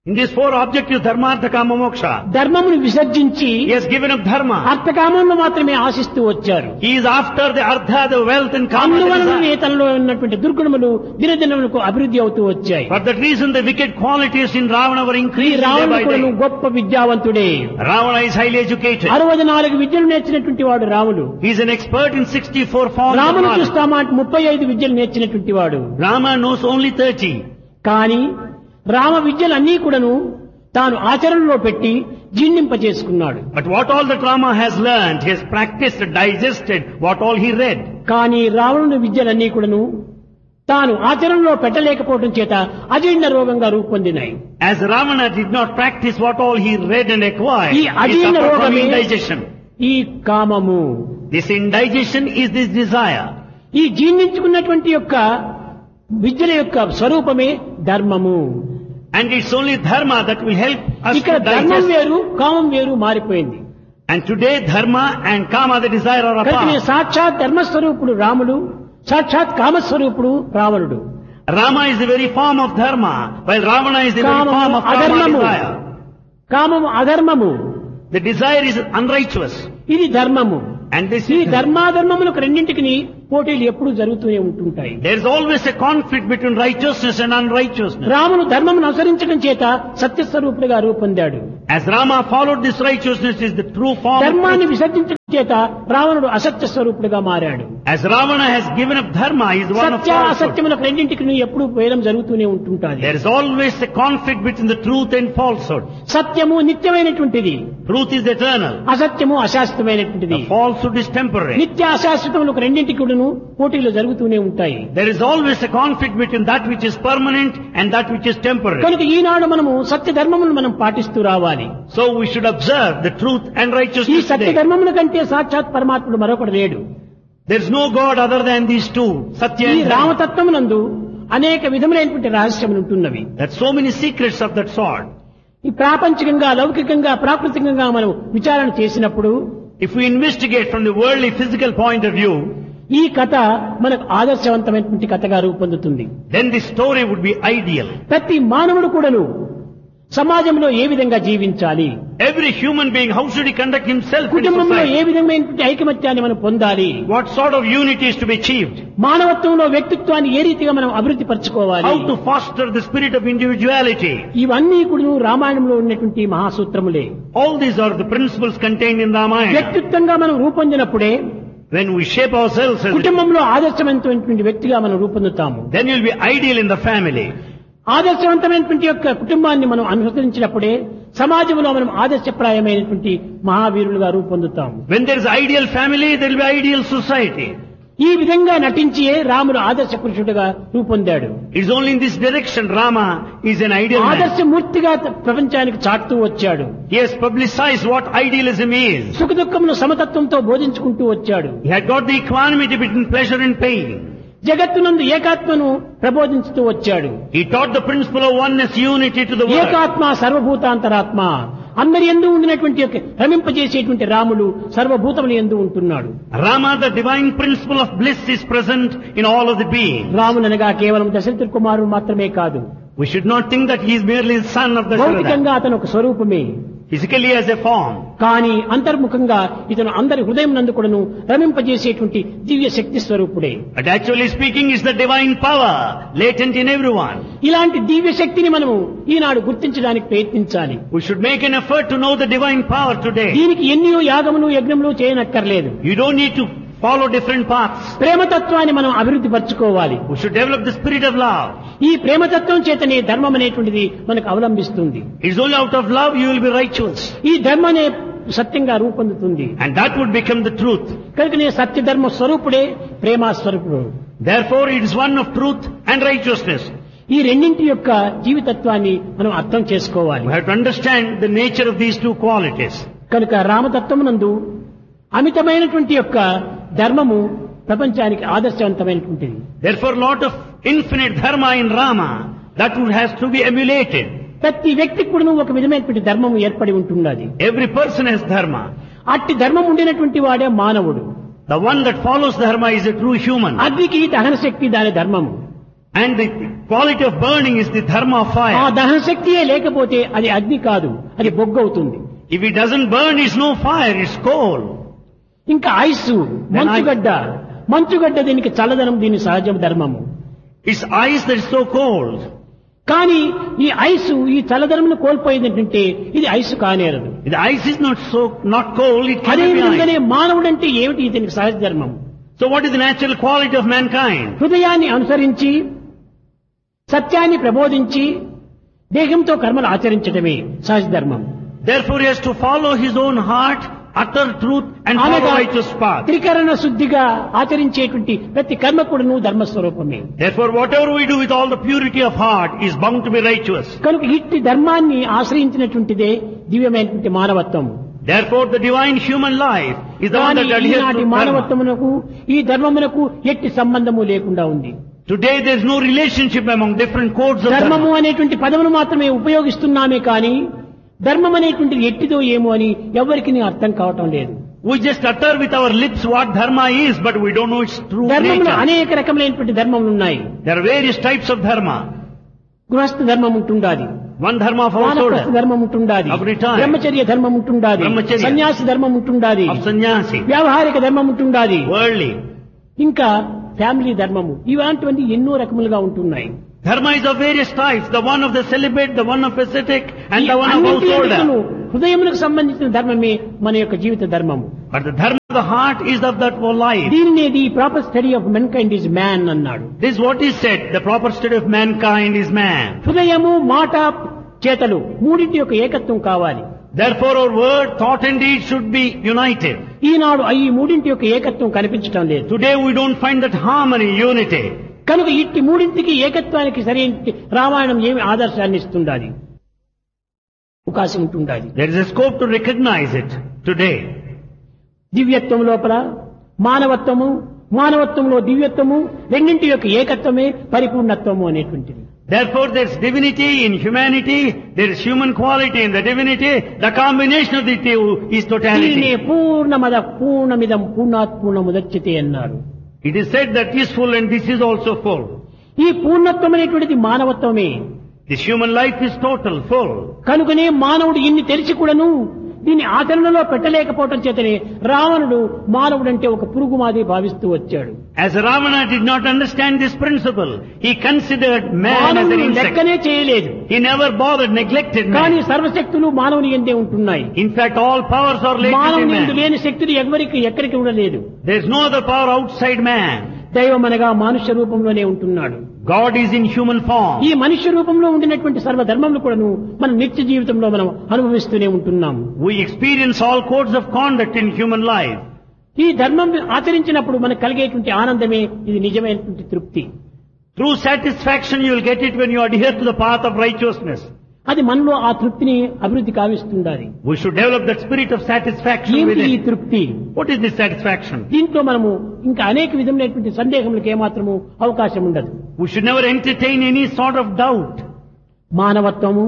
In these four objectives, dharma, artha, kama, moksha, ధర్మమును విసర్జించి he has given up dharma. అర్థకామంలో మాత్రమే ఆశిస్తూ వచ్చారు. He is after the artha, the wealth and kama. అందువలన తనలో ఉన్నటువంటి దుర్గుణములు దినదినములకు అభివృద్ధి అవుతూ వచ్చాయి. For that reason, the wicked qualities in Ravana were ఈ increasing day రావణుడు by కూడా day. గొప్ప విద్యావంతుడే. Ravana is highly educated. 64 విద్యలు నేర్చినటువంటి వాడు రాముడు. He is an expert in 64 forms of రామును knowledge. చూస్తామా 35 విద్యలు నేర్చినటువంటి వాడు. Rama knows only 30. కానీ రామ విద్యలన్నీ కూడాను తాను ఆచరణలో పెట్టి జీర్ణింపజేసుకున్నాడు. But what all that Rama has learned, he has practiced, digested what all he read. కానీ రావణుని విద్యలన్నీ కూడాను తాను ఆచరణలో పెట్టలేకపోవడం చేత అజీర్ణ రోగంగా రూపొందినాయి. As Ravana did not practice what all he read and acquired, ఈ he అజీర్ణ suffered from రోగమే indigestion. ఈ కామము. This indigestion is this desire. ఈ జీర్ణించుకున్నటువంటి యొక్క విద్యల యొక్క స్వరూపమే ధర్మము. And it's only dharma that will help us ఇక్కడ to ధర్మం digest. వేరు కామం వేరు మారిపోయింది. And today dharma and kama, the desire, are కనుక apart. సాక్షాత్ ధర్మస్వరూపుడు రాముడు, సాక్షాత్ కామస్వరూపుడు రావణుడు. Rama is the very form of dharma, while Ravana is the very form కామము of kama, అధర్మము. desire. కామము అధర్మము. The desire is unrighteous. ఇది ధర్మము. And this ఈ is ధర్మాధర్మములకు రెండింటికి పోటీలు ఎప్పుడూ జరుగుతూనే ఉంటుంటాయి. there is always a conflict between righteousness and unrighteousness. రాముడు ధర్మమును అనుసరించడం చేత సత్యస్వరూపుడుగా రూపొందాడు. As Rama followed this righteousness is the true form of ధర్మాన్ని truth. విసర్జించడం చేత రావణుడు అసత్య స్వరూపుడుగా మారాడు. As Ravana has given up dharma, he is one of Satya falsehood. అసత్యములకు రెండింటికి ఎప్పుడూ భేదం జరుగుతూనే ఉంటుంటాది. There is always a conflict between the truth and falsehood. సత్యము నిత్యమైనటువంటిది, Truth is eternal. అసత్యము అశాశ్వతమైనటువంటిది. The falsehood is temporary. నిత్య అశాశ్వతములకు రెండింటికి కూడాను పోటీలు జరుగుతూనే ఉంటాయి. There is always a conflict between that which is permanent and that which is temporary. కనుక ఈనాడు మనము సత్య ధర్మమును మనం పాటిస్తూ రావాలి. So we should observe the truth and ఈ righteousness సత్య today. ధర్మముల కంటే సాక్షాత్ పరమాత్ముడు మరొకడు లేడు. There is no God other than these two, Satya ఈ and Dharma. రామతత్వమునందు అనేక విధములైనటువంటి రహస్యములు ఉంటున్నవి. There are so many secrets of that sort. ఈ ప్రాపంచికంగా లౌకికంగా ప్రాకృతికంగా మనం విచారణ చేసినప్పుడు If we investigate from the worldly physical point of view, ఈ కథ మనకు ఆదర్శవంతమైనటువంటి కథగా రూపొందుతుంది. then this story would be ideal. ప్రతి మానవుడు కూడాను సమాజంలో ఏ విధంగా జీవించాలి, Every human being, how should he conduct himself in కుటుంబంలో ఏ society? విధమైనటువంటి ఐకమత్యాన్ని మనం పొందాలి, What sort of unity is to be achieved? మానవత్వంలో వ్యక్తిత్వాన్ని ఏ రీతిగా మనం అభివృద్ధి పరచుకోవాలి, How to foster the spirit of individuality? ఇవన్నీ కూడా రామాయణంలో ఉన్నటువంటి మహాసూత్రములే. All these are the principles contained in Ramayana. వ్యక్తిత్వంగా మనం రూపొందినప్పుడే When we shape ourselves as కుటుంబంలో ఆదర్శవంతమైనటువంటి వ్యక్తిగా మనం రూపొందుతాము. then you'll be ideal in the family. ఆదర్శవంతమైనటువంటి యొక్క కుటుంబాన్ని మనం అనుసరించినప్పుడే సమాజంలో మనం ఆదర్శప్రాయమైనటువంటి మహావీరులుగా రూపొందుతాము. When there is ideal family, there will be ideal society. ఈ విధంగా నటించియే రాముడు ఆదర్శ పురుషుడుగా రూపొందాడు. It is only in this direction Rama is an ideal man. ఆదర్శమూర్తిగా ప్రపంచానికి చాటుతూ వచ్చాడు. He has publicized what idealism is. సుఖ దుఃఖమును సమతత్వంతో బోధించుకుంటూ వచ్చాడు. He had got the equanimity between pleasure and pain. జగత్తునందు ఏకాత్మను ప్రబోధించుతూ వచ్చాడు. He taught the principle of oneness, unity to the world. ఏకాత్మ సర్వభూతాంతరాత్మ, అందరి యందు ఉండినటువంటి యొక్క రమింపజేసేటువంటి రాముడు సర్వభూతముల యందు ఉంటున్నాడు. Rama, the divine principle of bliss, is present in all of the beings. రాముననగా కేవలం దశరథుడి కుమారుడు మాత్రమే కాదు, We should not think that he is merely the son of Dasharatha. భౌతికంగా అతను ఒక స్వరూపమే. Physically as a form. కానీ అంతర్ముఖంగా ఇతను అందరి హృదయం నందు కూడాను రమింపజేసేటువంటి దివ్య శక్తి స్వరూపుడే. But actually speaking, is the divine power latent in everyone. ఇలాంటి దివ్య శక్తిని మనము ఈనాడు గుర్తించడానికి ప్రయత్నించాలి. We should make an effort to know the divine power today. దీనికి ఎన్నో యాగములు యజ్ఞములు చేయనక్కర్లేదు. You don't need to follow different paths. ప్రేమతత్వాన్ని మనం అభివృద్ధి పరచుకోవాలి. We should develop the spirit of love. ఈ ప్రేమతత్వం చేతనే ధర్మం అనేటువంటిది మనకు అవలంబిస్తుంది. It is only out of love you will be righteous. ఈ ధర్మనే సత్యంగా రూపొందుతుంది. And that would become the truth. కనుకనే సత్యధర్మ స్వరూపుడే ప్రేమ స్వరూపుడు. Therefore it is one of truth and righteousness. ఈ రెండింటి యొక్క జీవితత్వాన్ని మనం అర్థం చేసుకోవాలి. We have to understand the nature of these two qualities. కనుక రామతత్వమునందు అమితమైనటువంటి యొక్క ధర్మము ప్రపంచానికి ఆదర్శవంతమైనటువంటిది. Therefore lot of infinite dharma in Rama that would has to be emulated. ప్రతి వ్యక్తికి కూడా ఒక విధమైనటువంటి ధర్మము ఏర్పడి ఉంటున్నది. Every person has dharma. అట్టి ధర్మం ఉండినటువంటి వాడే మానవుడు. The one that follows dharma is a true human. అగ్నికి దహన శక్తి దాని ధర్మము. And the quality of burning is the dharma of ఆ fire. దహన శక్తియే లేకపోతే అది అగ్ని కాదు, అది బొగ్గవుతుంది. If it doesn't burn, it's no fire, it's coal. ఇంకా ఐస్, మంచుగడ్డ దీనికి చల్లదనం, దీని సహజ ధర్మము. It's ice that is so cold. కానీ ఈ ఐస్ ఈ చల్లదనమును కోల్పోయిందంటే ఇది ice కానేరదు. The ice is not cold, it అదే cannot be విధంగానే ice. మానవుడంటే ఏమిటి, దీనికి సహజ ధర్మం. So what is the natural quality of mankind? హృదయాన్ని అనుసరించి సత్యాన్ని ప్రబోధించి దేహంతో కర్మలు ఆచరించడమే సహజ ధర్మం. Therefore he has to follow his own heart, utter truth and follow అనగా righteous path. త్రికరణ శుద్ధిగా ఆచరించేటువంటి ప్రతి కర్మ కూడాను ధర్మస్వరూపమే. Therefore whatever we do with all the purity of heart is bound to be righteous. కనుక ఇట్టి ధర్మాన్ని ఆశ్రయించినటువంటిదే దివ్యమైనటువంటి మానవత్వం. Therefore the divine human life is the one కానీ that adheres ఈనాటి to dharma. మానవత్వమునకు ఈ ధర్మమునకు ఎట్టి సంబంధము లేకుండా ఉంది. Today there is no relationship among different codes of ధర్మము dharma. అనేటువంటి పదమును మాత్రమే ఉపయోగిస్తున్నామే కానీ ధర్మం అనేటువంటిది ఎట్టిదో ఏమో అని ఎవరికి అర్థం కావటం లేదు. We just utter with our lips what dharma is, but we don't know its true ధర్మంలో nature. అనేక రకములైనటువంటి ధర్మములు ఉన్నాయి. There are various types of dharma. గృహస్థ ధర్మం ఉంటుండాది, One dharma of వానప్రస్థ household, ధర్మం ఉంటుండాది, of retirement, బ్రహ్మచర్య ధర్మం ఉంటుండాది, బ్రహ్మచర్య, సన్యాసి ధర్మం ఉంటుండాది, of sannyasi, వ్యావహారిక ధర్మం ఉంటుండాది, worldly. ఇంకా ఫ్యామిలీ ధర్మము, ఇలాంటివన్నీ ఎన్నో రకములుగా ఉంటున్నాయి. Dharma is of various types. The one of the celibate, the one of ascetic, and the one of householder. హృదయములకు సంబంధించిన ధర్మమే మన యొక్క జీవిత ధర్మము. But the dharma of the heart is of that whole life. దీనిని the proper study of మెన్కైండ్ is man అన్నాడు. This is what is said. The proper state of mankind is man. హృదయము, మాట, చేతలు మూడింటి యొక్క ఏకత్వం కావాలి. Therefore our word, thought and deed should be united. ఈనాడు ఈ మూడింటి యొక్క ఏకత్వం కనిపించడం లేదు. Today we don't find that harmony, unity. కనుక ఇట్టి మూడింటికి ఏకత్వానికి సరైన రామాయణం ఏమి ఆదర్శాన్ని ఇస్తుండాలి, అవకాశం ఉంటుండాలి. There is a scope to recognize it today. దివ్యత్వం లోపల మానవత్వము, మానవత్వంలో దివ్యత్వము, రెండింటి యొక్క ఏకత్వమే పరిపూర్ణత్వము అనేటువంటిది. Therefore there is divinity in humanity, there is human quality in the divinity. The combination of the two is దీనినే totality. పూర్ణమద పూర్ణమిదం పూర్ణాత్ పూర్ణముదచ్యతే అన్నారు. It is said that this is full and this is also full. ఈ పూర్ణత్వం అనేటువంటిది మానవత్వమే. This human life is total, full. కనుకనే మానవుడు ఇన్ని తెలిసి కూడాను దీన్ని ఆచరణలో పెట్టలేకపోవటం చేతనే రావణుడు మానవుడంటే ఒక పురుగు మాదిరి భావిస్తూ వచ్చాడు. As Ravana did not understand this principle, he considered man as an మానవుడు insect. లెక్కనే చేయలేదు. He never bothered, neglected కానీ man. సర్వశక్తులు మానవుని ఎందే ఉంటున్నాయి. In fact, all powers are latent in మానవుని ఎందు man. లేని శక్తులు ఎక్కడికి కూడా లేదు. There is no other power outside man. దైవం అనగా మనుష్య రూపంలోనే ఉంటున్నాడు. God is in human form. ఈ మనుష్య రూపంలో ఉండినటువంటి సర్వధర్మములు కూడాను మన నిత్య జీవితంలో మనం అనుభవిస్తూనే ఉంటున్నాం. We experience all codes of conduct in human life. ఈ ధర్మం ఆచరించినప్పుడు మనకు కలిగేటువంటి ఆనందమే ఇది నిజమైనటువంటి తృప్తి. True satisfaction you will get it when you adhere to the path of righteousness. అది మనలో ఆ తృప్తిని అభివృద్ధి కావిస్తుండాలి. We should develop that spirit of satisfaction ఏమిటి ఈ within. తృప్తి? What is this satisfaction? దీంట్లో మనము ఇంకా అనేక విధమైనటువంటి సందేహములకు ఏమాత్రము అవకాశం ఉండదు. We should never entertain any sort of doubt. మానవత్వము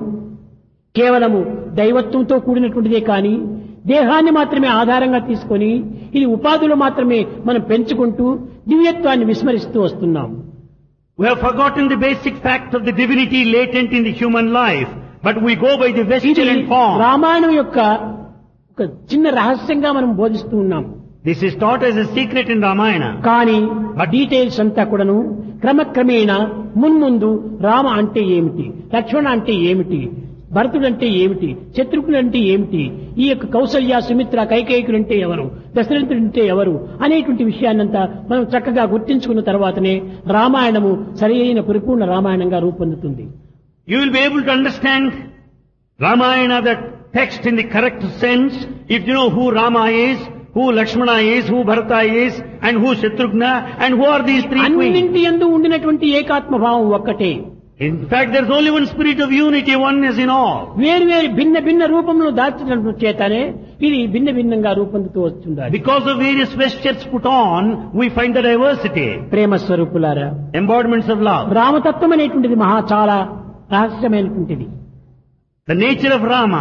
కేవలము దైవత్వంతో కూడినటువంటిదే కానీ దేహాన్ని మాత్రమే ఆధారంగా తీసుకొని ఇది ఉపాధులు మాత్రమే మనం పెంచుకుంటూ దివ్యత్వాన్ని విస్మరిస్తూ వస్తున్నాం. We have forgotten the basic fact of the divinity latent in the human life, but we go by the ఇది vesture and form. రామాయణం యొక్క ఒక చిన్న రహస్యంగా మనం బోధిస్తూ ఉన్నాం. This is taught as a secret in Ramayana. కానీ డీటెయిల్స్ అంతా కూడాను క్రమక్రమేణా మున్ముందు రామ అంటే ఏమిటి, లక్ష్మణ అంటే ఏమిటి, భరతుడు అంటే ఏమిటి, శత్రుఘ్నుడు అంటే ఏమిటి, ఈ యొక్క కౌసల్య, సుమిత్ర, కైకేయులు అంటే ఎవరు, దశరథుడు అంటే ఎవరు అనేటువంటి విషయాన్నంతా మనం చక్కగా గుర్తించుకున్న తర్వాతనే రామాయణము సరైన పరిపూర్ణ రామాయణంగా రూపొందుతుంది. You will be able to understand Ramayana, that text, in the correct sense, if you know who Rama is, who Lakshmana is, who Bharata is, and who Shatrughna, and who are these three queens. అన్నింటి యందు ఉండినటువంటి ఏకాత్మ భావం ఒక్కటే. In fact, there is only one spirit of unity, oneness in all. వేరు వేరు భిన్న భిన్న రూపంలో దాల్చడం చేతనే ఇది భిన్న భిన్నంగా రూపొందుతూ వస్తుంది. Because of various vestures put on, we find the diversity. ప్రేమ స్వరూపులారా, Embodiments of love. రామతత్వం అనేటువంటిది చాలా రహస్యమైనటువంటిది. The nature of Rama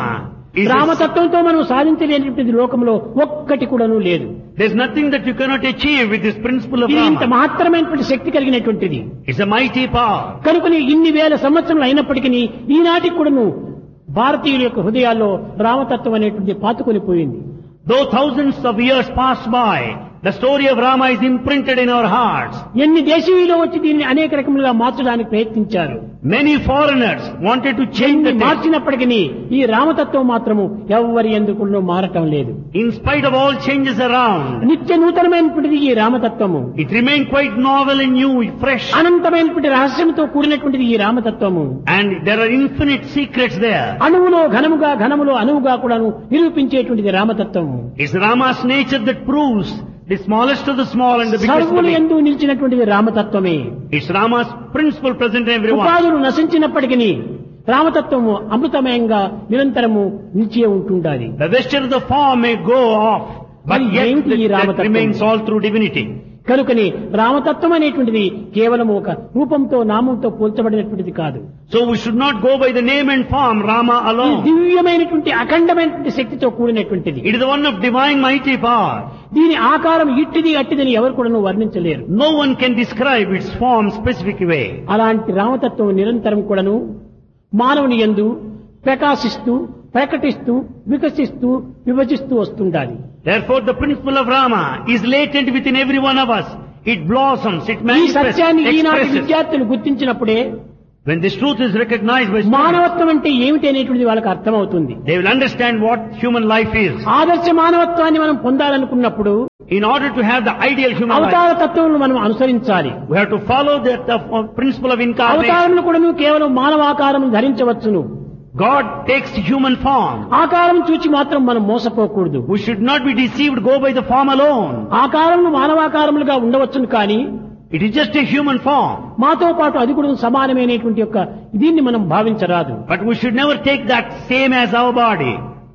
రామతత్వంతో మనం సాధించలేనటువంటి లోకంలో ఒక్కటి కూడాను లేదు. There's nothing that you cannot achieve with this principle of ఇది ఇంత Rama. మహత్తరమైనటువంటి శక్తి కలిగినటువంటిది. It's a mighty power. కనుకని ఇన్ని వేల సంవత్సరాలు అయినప్పటికీ ఈనాటికి కూడాను భారతీయుల యొక్క హృదయాల్లో రామతత్వం అనేటువంటి పాతుకొని పోయింది. Though thousands of years pass by, the story of Rama is imprinted in our hearts. ఎన్ని దేశీయులు వచ్చి దీన్ని అనేక రకములుగా మార్చడానికి ప్రయత్నించారు. Many foreigners wanted to change the text. మార్చినప్పటికీ ఈ రామతత్వం మాత్రము ఎవరి ఎందుకు మారటం లేదు. In spite of all changes around, నిత్య నూతనమైనటువంటిది ఈ రామతత్వము. it remained quite novel and new, fresh. అనంతమైనటువంటి రహస్యంతో కూడినటువంటిది ఈ రామతత్వము. And there are infinite secrets there. అణువులో ఘనముగా ఘనములో అణువుగా కూడాను నిరూపించేటువంటిది రామతత్వము. It's Rama's nature that proves the smallest of the small and the biggest of the సర్వులు big. యందు నిలిచినటువంటిది రామతత్వమే. It's Rama's principle present in everyone. ఉపాధులు నశించినప్పటికీ రామతత్వము అమృతమయంగా నిరంతరము నిలిచే ఉంటుండాలి. The vesture of the form may go off, but మరి yet ఏంటి ఈ that రామతత్వం? remains all through divinity. కనుకని రామతత్వం అనేటువంటిది కేవలం ఒక రూపంతో నామంతో పోల్చబడినటువంటిది కాదు. So we should not go by the name and form Rama ఇది alone. దివ్యమైనటువంటి అఖండమైనటువంటి శక్తితో కూడినటువంటిది. It is the one of divine mighty power. దీని ఆకారం ఇట్టిది అట్టిదని ఎవరు కూడా వర్ణించలేరు. No one can describe its form specific way. అలాంటి రామతత్వం నిరంతరం కూడాను మానవుని యందు ప్రకాశిస్తూ ప్రకటిస్తూ వికసిస్తూ విభజిస్తూ వస్తుండాలి. Therefore the principle of Rama is latent within every one of us. It blossoms, it ఈ manifests, సత్యాన్ని ఈనాటి expresses. విద్యార్థులు గుర్తించినప్పుడే When this truth is recognized by students, మానవత్వం అంటే ఏమిటి అనేటువంటిది వాళ్ళకి అర్థమవుతుంది. they will understand what human life is. ఆదర్శ మానవత్వాన్ని మనం పొందాలనుకున్నప్పుడు In order to have the ideal human life, అవతార తత్వం మనం అనుసరించాలి. we have to follow the principle of incarnation. అవతారములు కూడా కేవలం మానవాకారం ధరించవచ్చును. God takes human form. ఆకారం చూచి మాత్రం మనం మోసపోకూడదు. We should not be deceived, go by the form alone. ఆకారములు మానవాకారములుగా ఉండవచ్చును కానీ It is just a human form. మాతో పాటు అది కూడా సమానమైనటువంటి యొక్క దీన్ని మనం భావించరాదు. But we should never take that same as our body.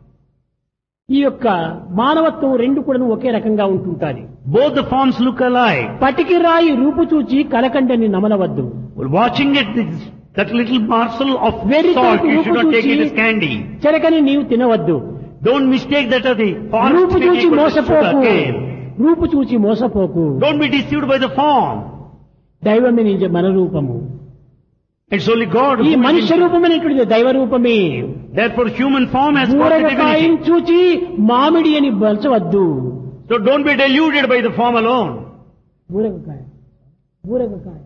ఈ యొక్క మానవత్వం రెండు కూడా ఒకే రకంగా ఉంటుంటాది. Both the forms look alike. పటికి రాయి రూపు చూచి కలకండని నమలవద్దు. While watching it, that little morsel of Very salt, good. you should not take it Rupu as candy. చెరకని నీవు తినవద్దు. Don't mistake that as the forest రూపు tree చూచి equal to మోసపోకు. sugarcane. రూపు చూచి మోసపోకు. Don't be deceived by the form. దైవమే నిజ మన రూపము. It's only God ఈ who మనుష్య is. రూపమైనటువంటిది దైవ రూపమే. Therefore human form has got the ఊరగకాయని divinity. చూచి మామిడి అని బలచవద్దు. So don't be deluded by the form alone. ఊరగకాయ ఊరగకాయ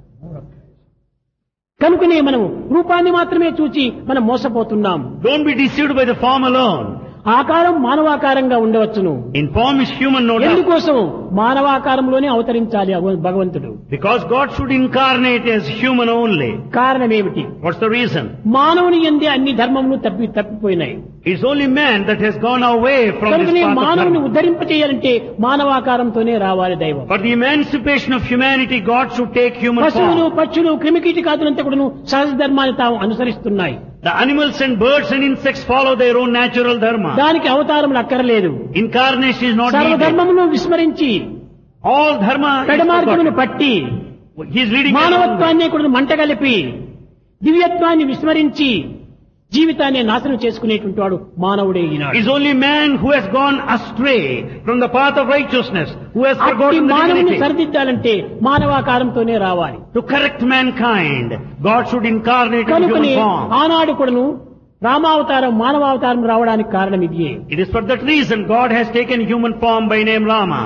కనుకనే మనం రూపాన్ని మాత్రమే చూచి మనం మోసపోతున్నాం. Don't be deceived by the form alone. ఆకారం మానవాకారంగా ఉండవచ్చును. In form is human, no doubt. ఎందుకోసం మానవాకారంలోనే అవతరించాలి భగవంతుడు. Because God should incarnate as human only. కారణం ఏమిటి? What's the reason? మానవుని యందే అన్ని ధర్మములు తప్పిపోయినాయి. It's only man that has gone away from this కనుకనే path of మానవుని dharma. ఉద్ధరింపచేయాలంటే మానవాకారంతోనే రావాలి దైవం. For the emancipation of humanity, God should take human పశువులు form. పక్షులు క్రిమికీటకాదులంతా కూడాను సహజ ధర్మాన్ని తాము అనుసరిస్తున్నాయి. The animals and birds and insects follow their own natural dharma. దానికి అవతారములు అక్కర్లేదు. Incarnation is not needed. సర్వధర్మమును విస్మరించి All dharma is పెడమార్గమును forgotten. పట్టి He is leading the wrong way. మానవత్వాన్ని కూడా మంటగలిపి దివ్యత్వాన్ని విస్మరించి జీవితాన్ని నాశనం చేసుకునేటువంటి వాడు మానవుడే ఈనాడు. It's only man who has gone astray from the path of righteousness, who has అట్టి forgotten the మానవుని divinity. సరిదిద్దాలంటే మానవాకారంతోనే రావాలి. To correct mankind, God should incarnate in కనుకనే human form. ఆనాడు కూడాను రామావతారం మానవావతారం రావడానికి కారణం ఇదే. It is for that reason God has taken human form by name Rama.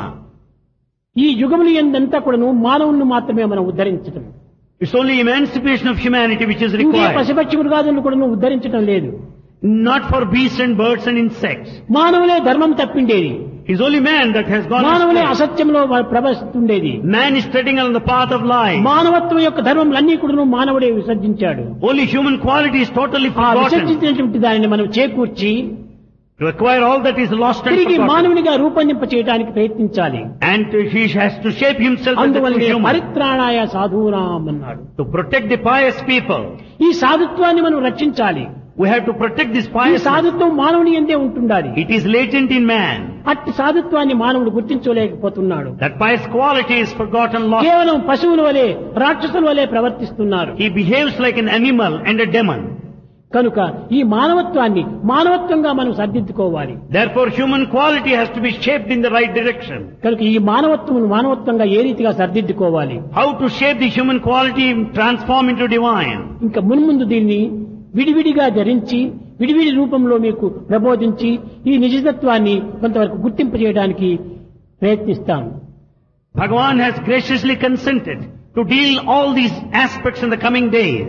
ఈ యుగములు ఎందంతా కూడాను మానవుని మాత్రమే మనం ఉద్ధరించటం. It's only emancipation of humanity which is ఇంకే required. పశుపక్షి మృగాదులను కూడా ఉద్ధరించడం లేదు. Not for beasts and birds and insects. మానవులే ధర్మం తప్పిండేది. It's only man that has gone మానవులే astray. అసత్యంలో ప్రవహిస్తుండేది. Man is treading on the path of lying. మానవత్వం యొక్క ధర్మములన్నీ కూడా మానవుడే విసర్జించాడు. Only human quality is totally ఆ forgotten. విసర్జించినటువంటి దానిని మనం చేకూర్చి To acquire all that is lost and తిరిగి forgotten. మానవునిగా రూపొందింప చేయడానికి ప్రయత్నించాలి. And he has to shape himself as a true అందువల్లనే human. పరిత్రాణాయ సాధూనాం అన్నాడు. To protect the pious people. ఈ సాధుత్వాన్ని మనం రక్షించాలి. We have to protect this ఈ pious. సాధుత్వం మానవుని ఎందే ఉంటుండాలి. It is latent in man. అట్టి సాధుత్వాన్ని మానవుడు గుర్తించలేకపోతున్నాడు. That pious quality is forgotten, lost. కేవలం పశువుల వలె రాక్షసుల వలె ప్రవర్తిస్తున్నారు. He behaves like an animal and a demon. కనుక ఈ మానవత్వాన్ని మానవత్వంగా మనం సర్దిద్దుకోవాలి. Therefore, human quality has to be shaped in the right direction. కనుక ఈ మానవత్వం మానవత్వంగా ఏ రీతిగా సర్దిద్దుకోవాలి, How to shape the human quality and transform into divine. ఇంకా మున్ముందు దీన్ని విడివిడిగా ధరించి విడివిడి రూపంలో మీకు ప్రబోధించి ఈ నిజతత్వాన్ని కొంతవరకు గుర్తింపు చేయడానికి ప్రయత్నిస్తాం. Bhagavan has graciously consented to deal all these aspects in the coming days.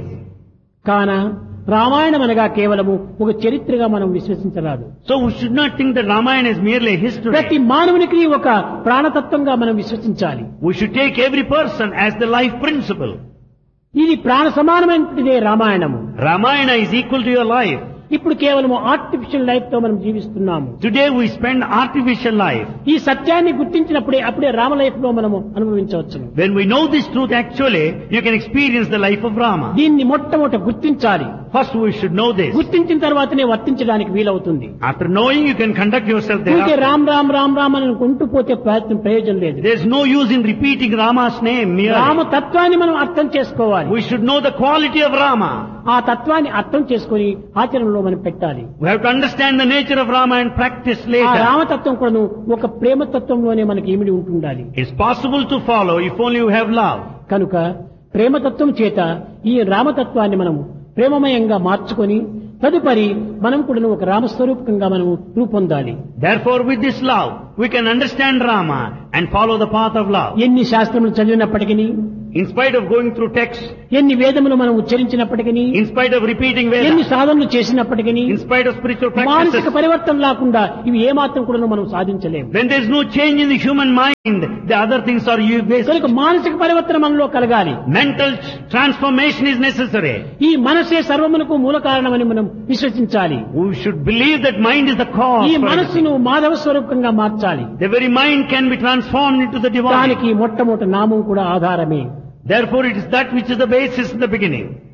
కాన రామాయణం అనగా కేవలము ఒక చరిత్రగా మనం విశ్వసించరాదు. So we should not think that Ramayana is merely a history. ప్రతి మానవునికి ఒక ప్రాణతత్వంగా మనం విశ్వసించాలి. We should take every person as the life principle. ఇది ప్రాణ సమానమైనదే రామాయణము. Ramayana is equal to your life. ఇప్పుడు కేవలం ఆర్టిఫిషియల్ లైఫ్ తో మనం జీవిస్తున్నాము. Today we spend artificial life. ఈ సత్యాన్ని గుర్తించినప్పుడే అప్పుడే రామ లైఫ్ లో మనము అనుభవించవచ్చు. When we know this truth, actually, you can experience the life of Rama. దీన్ని మొట్టమొదట గుర్తించాలి. First we should know this. గుర్తించిన తర్వాతనే వర్తించడానికి వీలవుతుంది. After knowing, you can conduct yourself ఊరికే thereafter. రామ్ రామ్ రామ్ రామ్ అని అనుకుంటూ పోతే ప్రయోజనం లేదు. There's no use in repeating Rama's name Rama merely. తత్వాన్ని మనం అర్థం చేసుకోవాలి. We should know the quality of Rama. ఆ తత్వాన్ని అర్థం చేసుకొని ఆచరణలో మనం పెట్టాలి. We have to understand the nature of Rama and practice ఆ later. రామతత్వం కూడా ఒక ప్రేమతత్వంలోనే మనకి ఇమిడి ఉంటుండాలి. It's possible to follow if only you have love. కనుక ప్రేమతత్వం చేత ఈ రామతత్వాన్ని మనము ప్రేమమయంగా మార్చుకొని తదుపరి మనం కూడా ఒక రామస్వరూపకంగా మనము రూపొందాలి. Therefore, with this love, we can understand Rama and follow the path of love. ఎన్ని శాస్త్రములు చదివినప్పటికీ, In spite of going through texts, ఎన్ని వేదములు మనం ఉచ్చరించినప్పటికీ, in spite of repeating ఎన్ని Vedas, సాధనలు చేసినప్పటికీ in spite of spiritual మానసిక practices, పరివర్తన లేకుండా ఇవి ఏమాత్రం కూడా మనం సాధించలేము. when there is no change in the human mind, the other things are useless. కనుక మానసిక పరివర్తన మనలో కలగాలి. Mental transformation is necessary. ఈ మనసే సర్వమునకు మూల కారణమని మనం విశ్వసించాలి. We should believe that mind is the cause. ఈ for మనస్సును మాధవ స్వరూపంగా మార్చాలి. everything. The very mind can be transformed into the divine. దానికి మొట్టమొదటి నామం కూడా ఆధారమే. Therefore, it is that which is the basis in the beginning.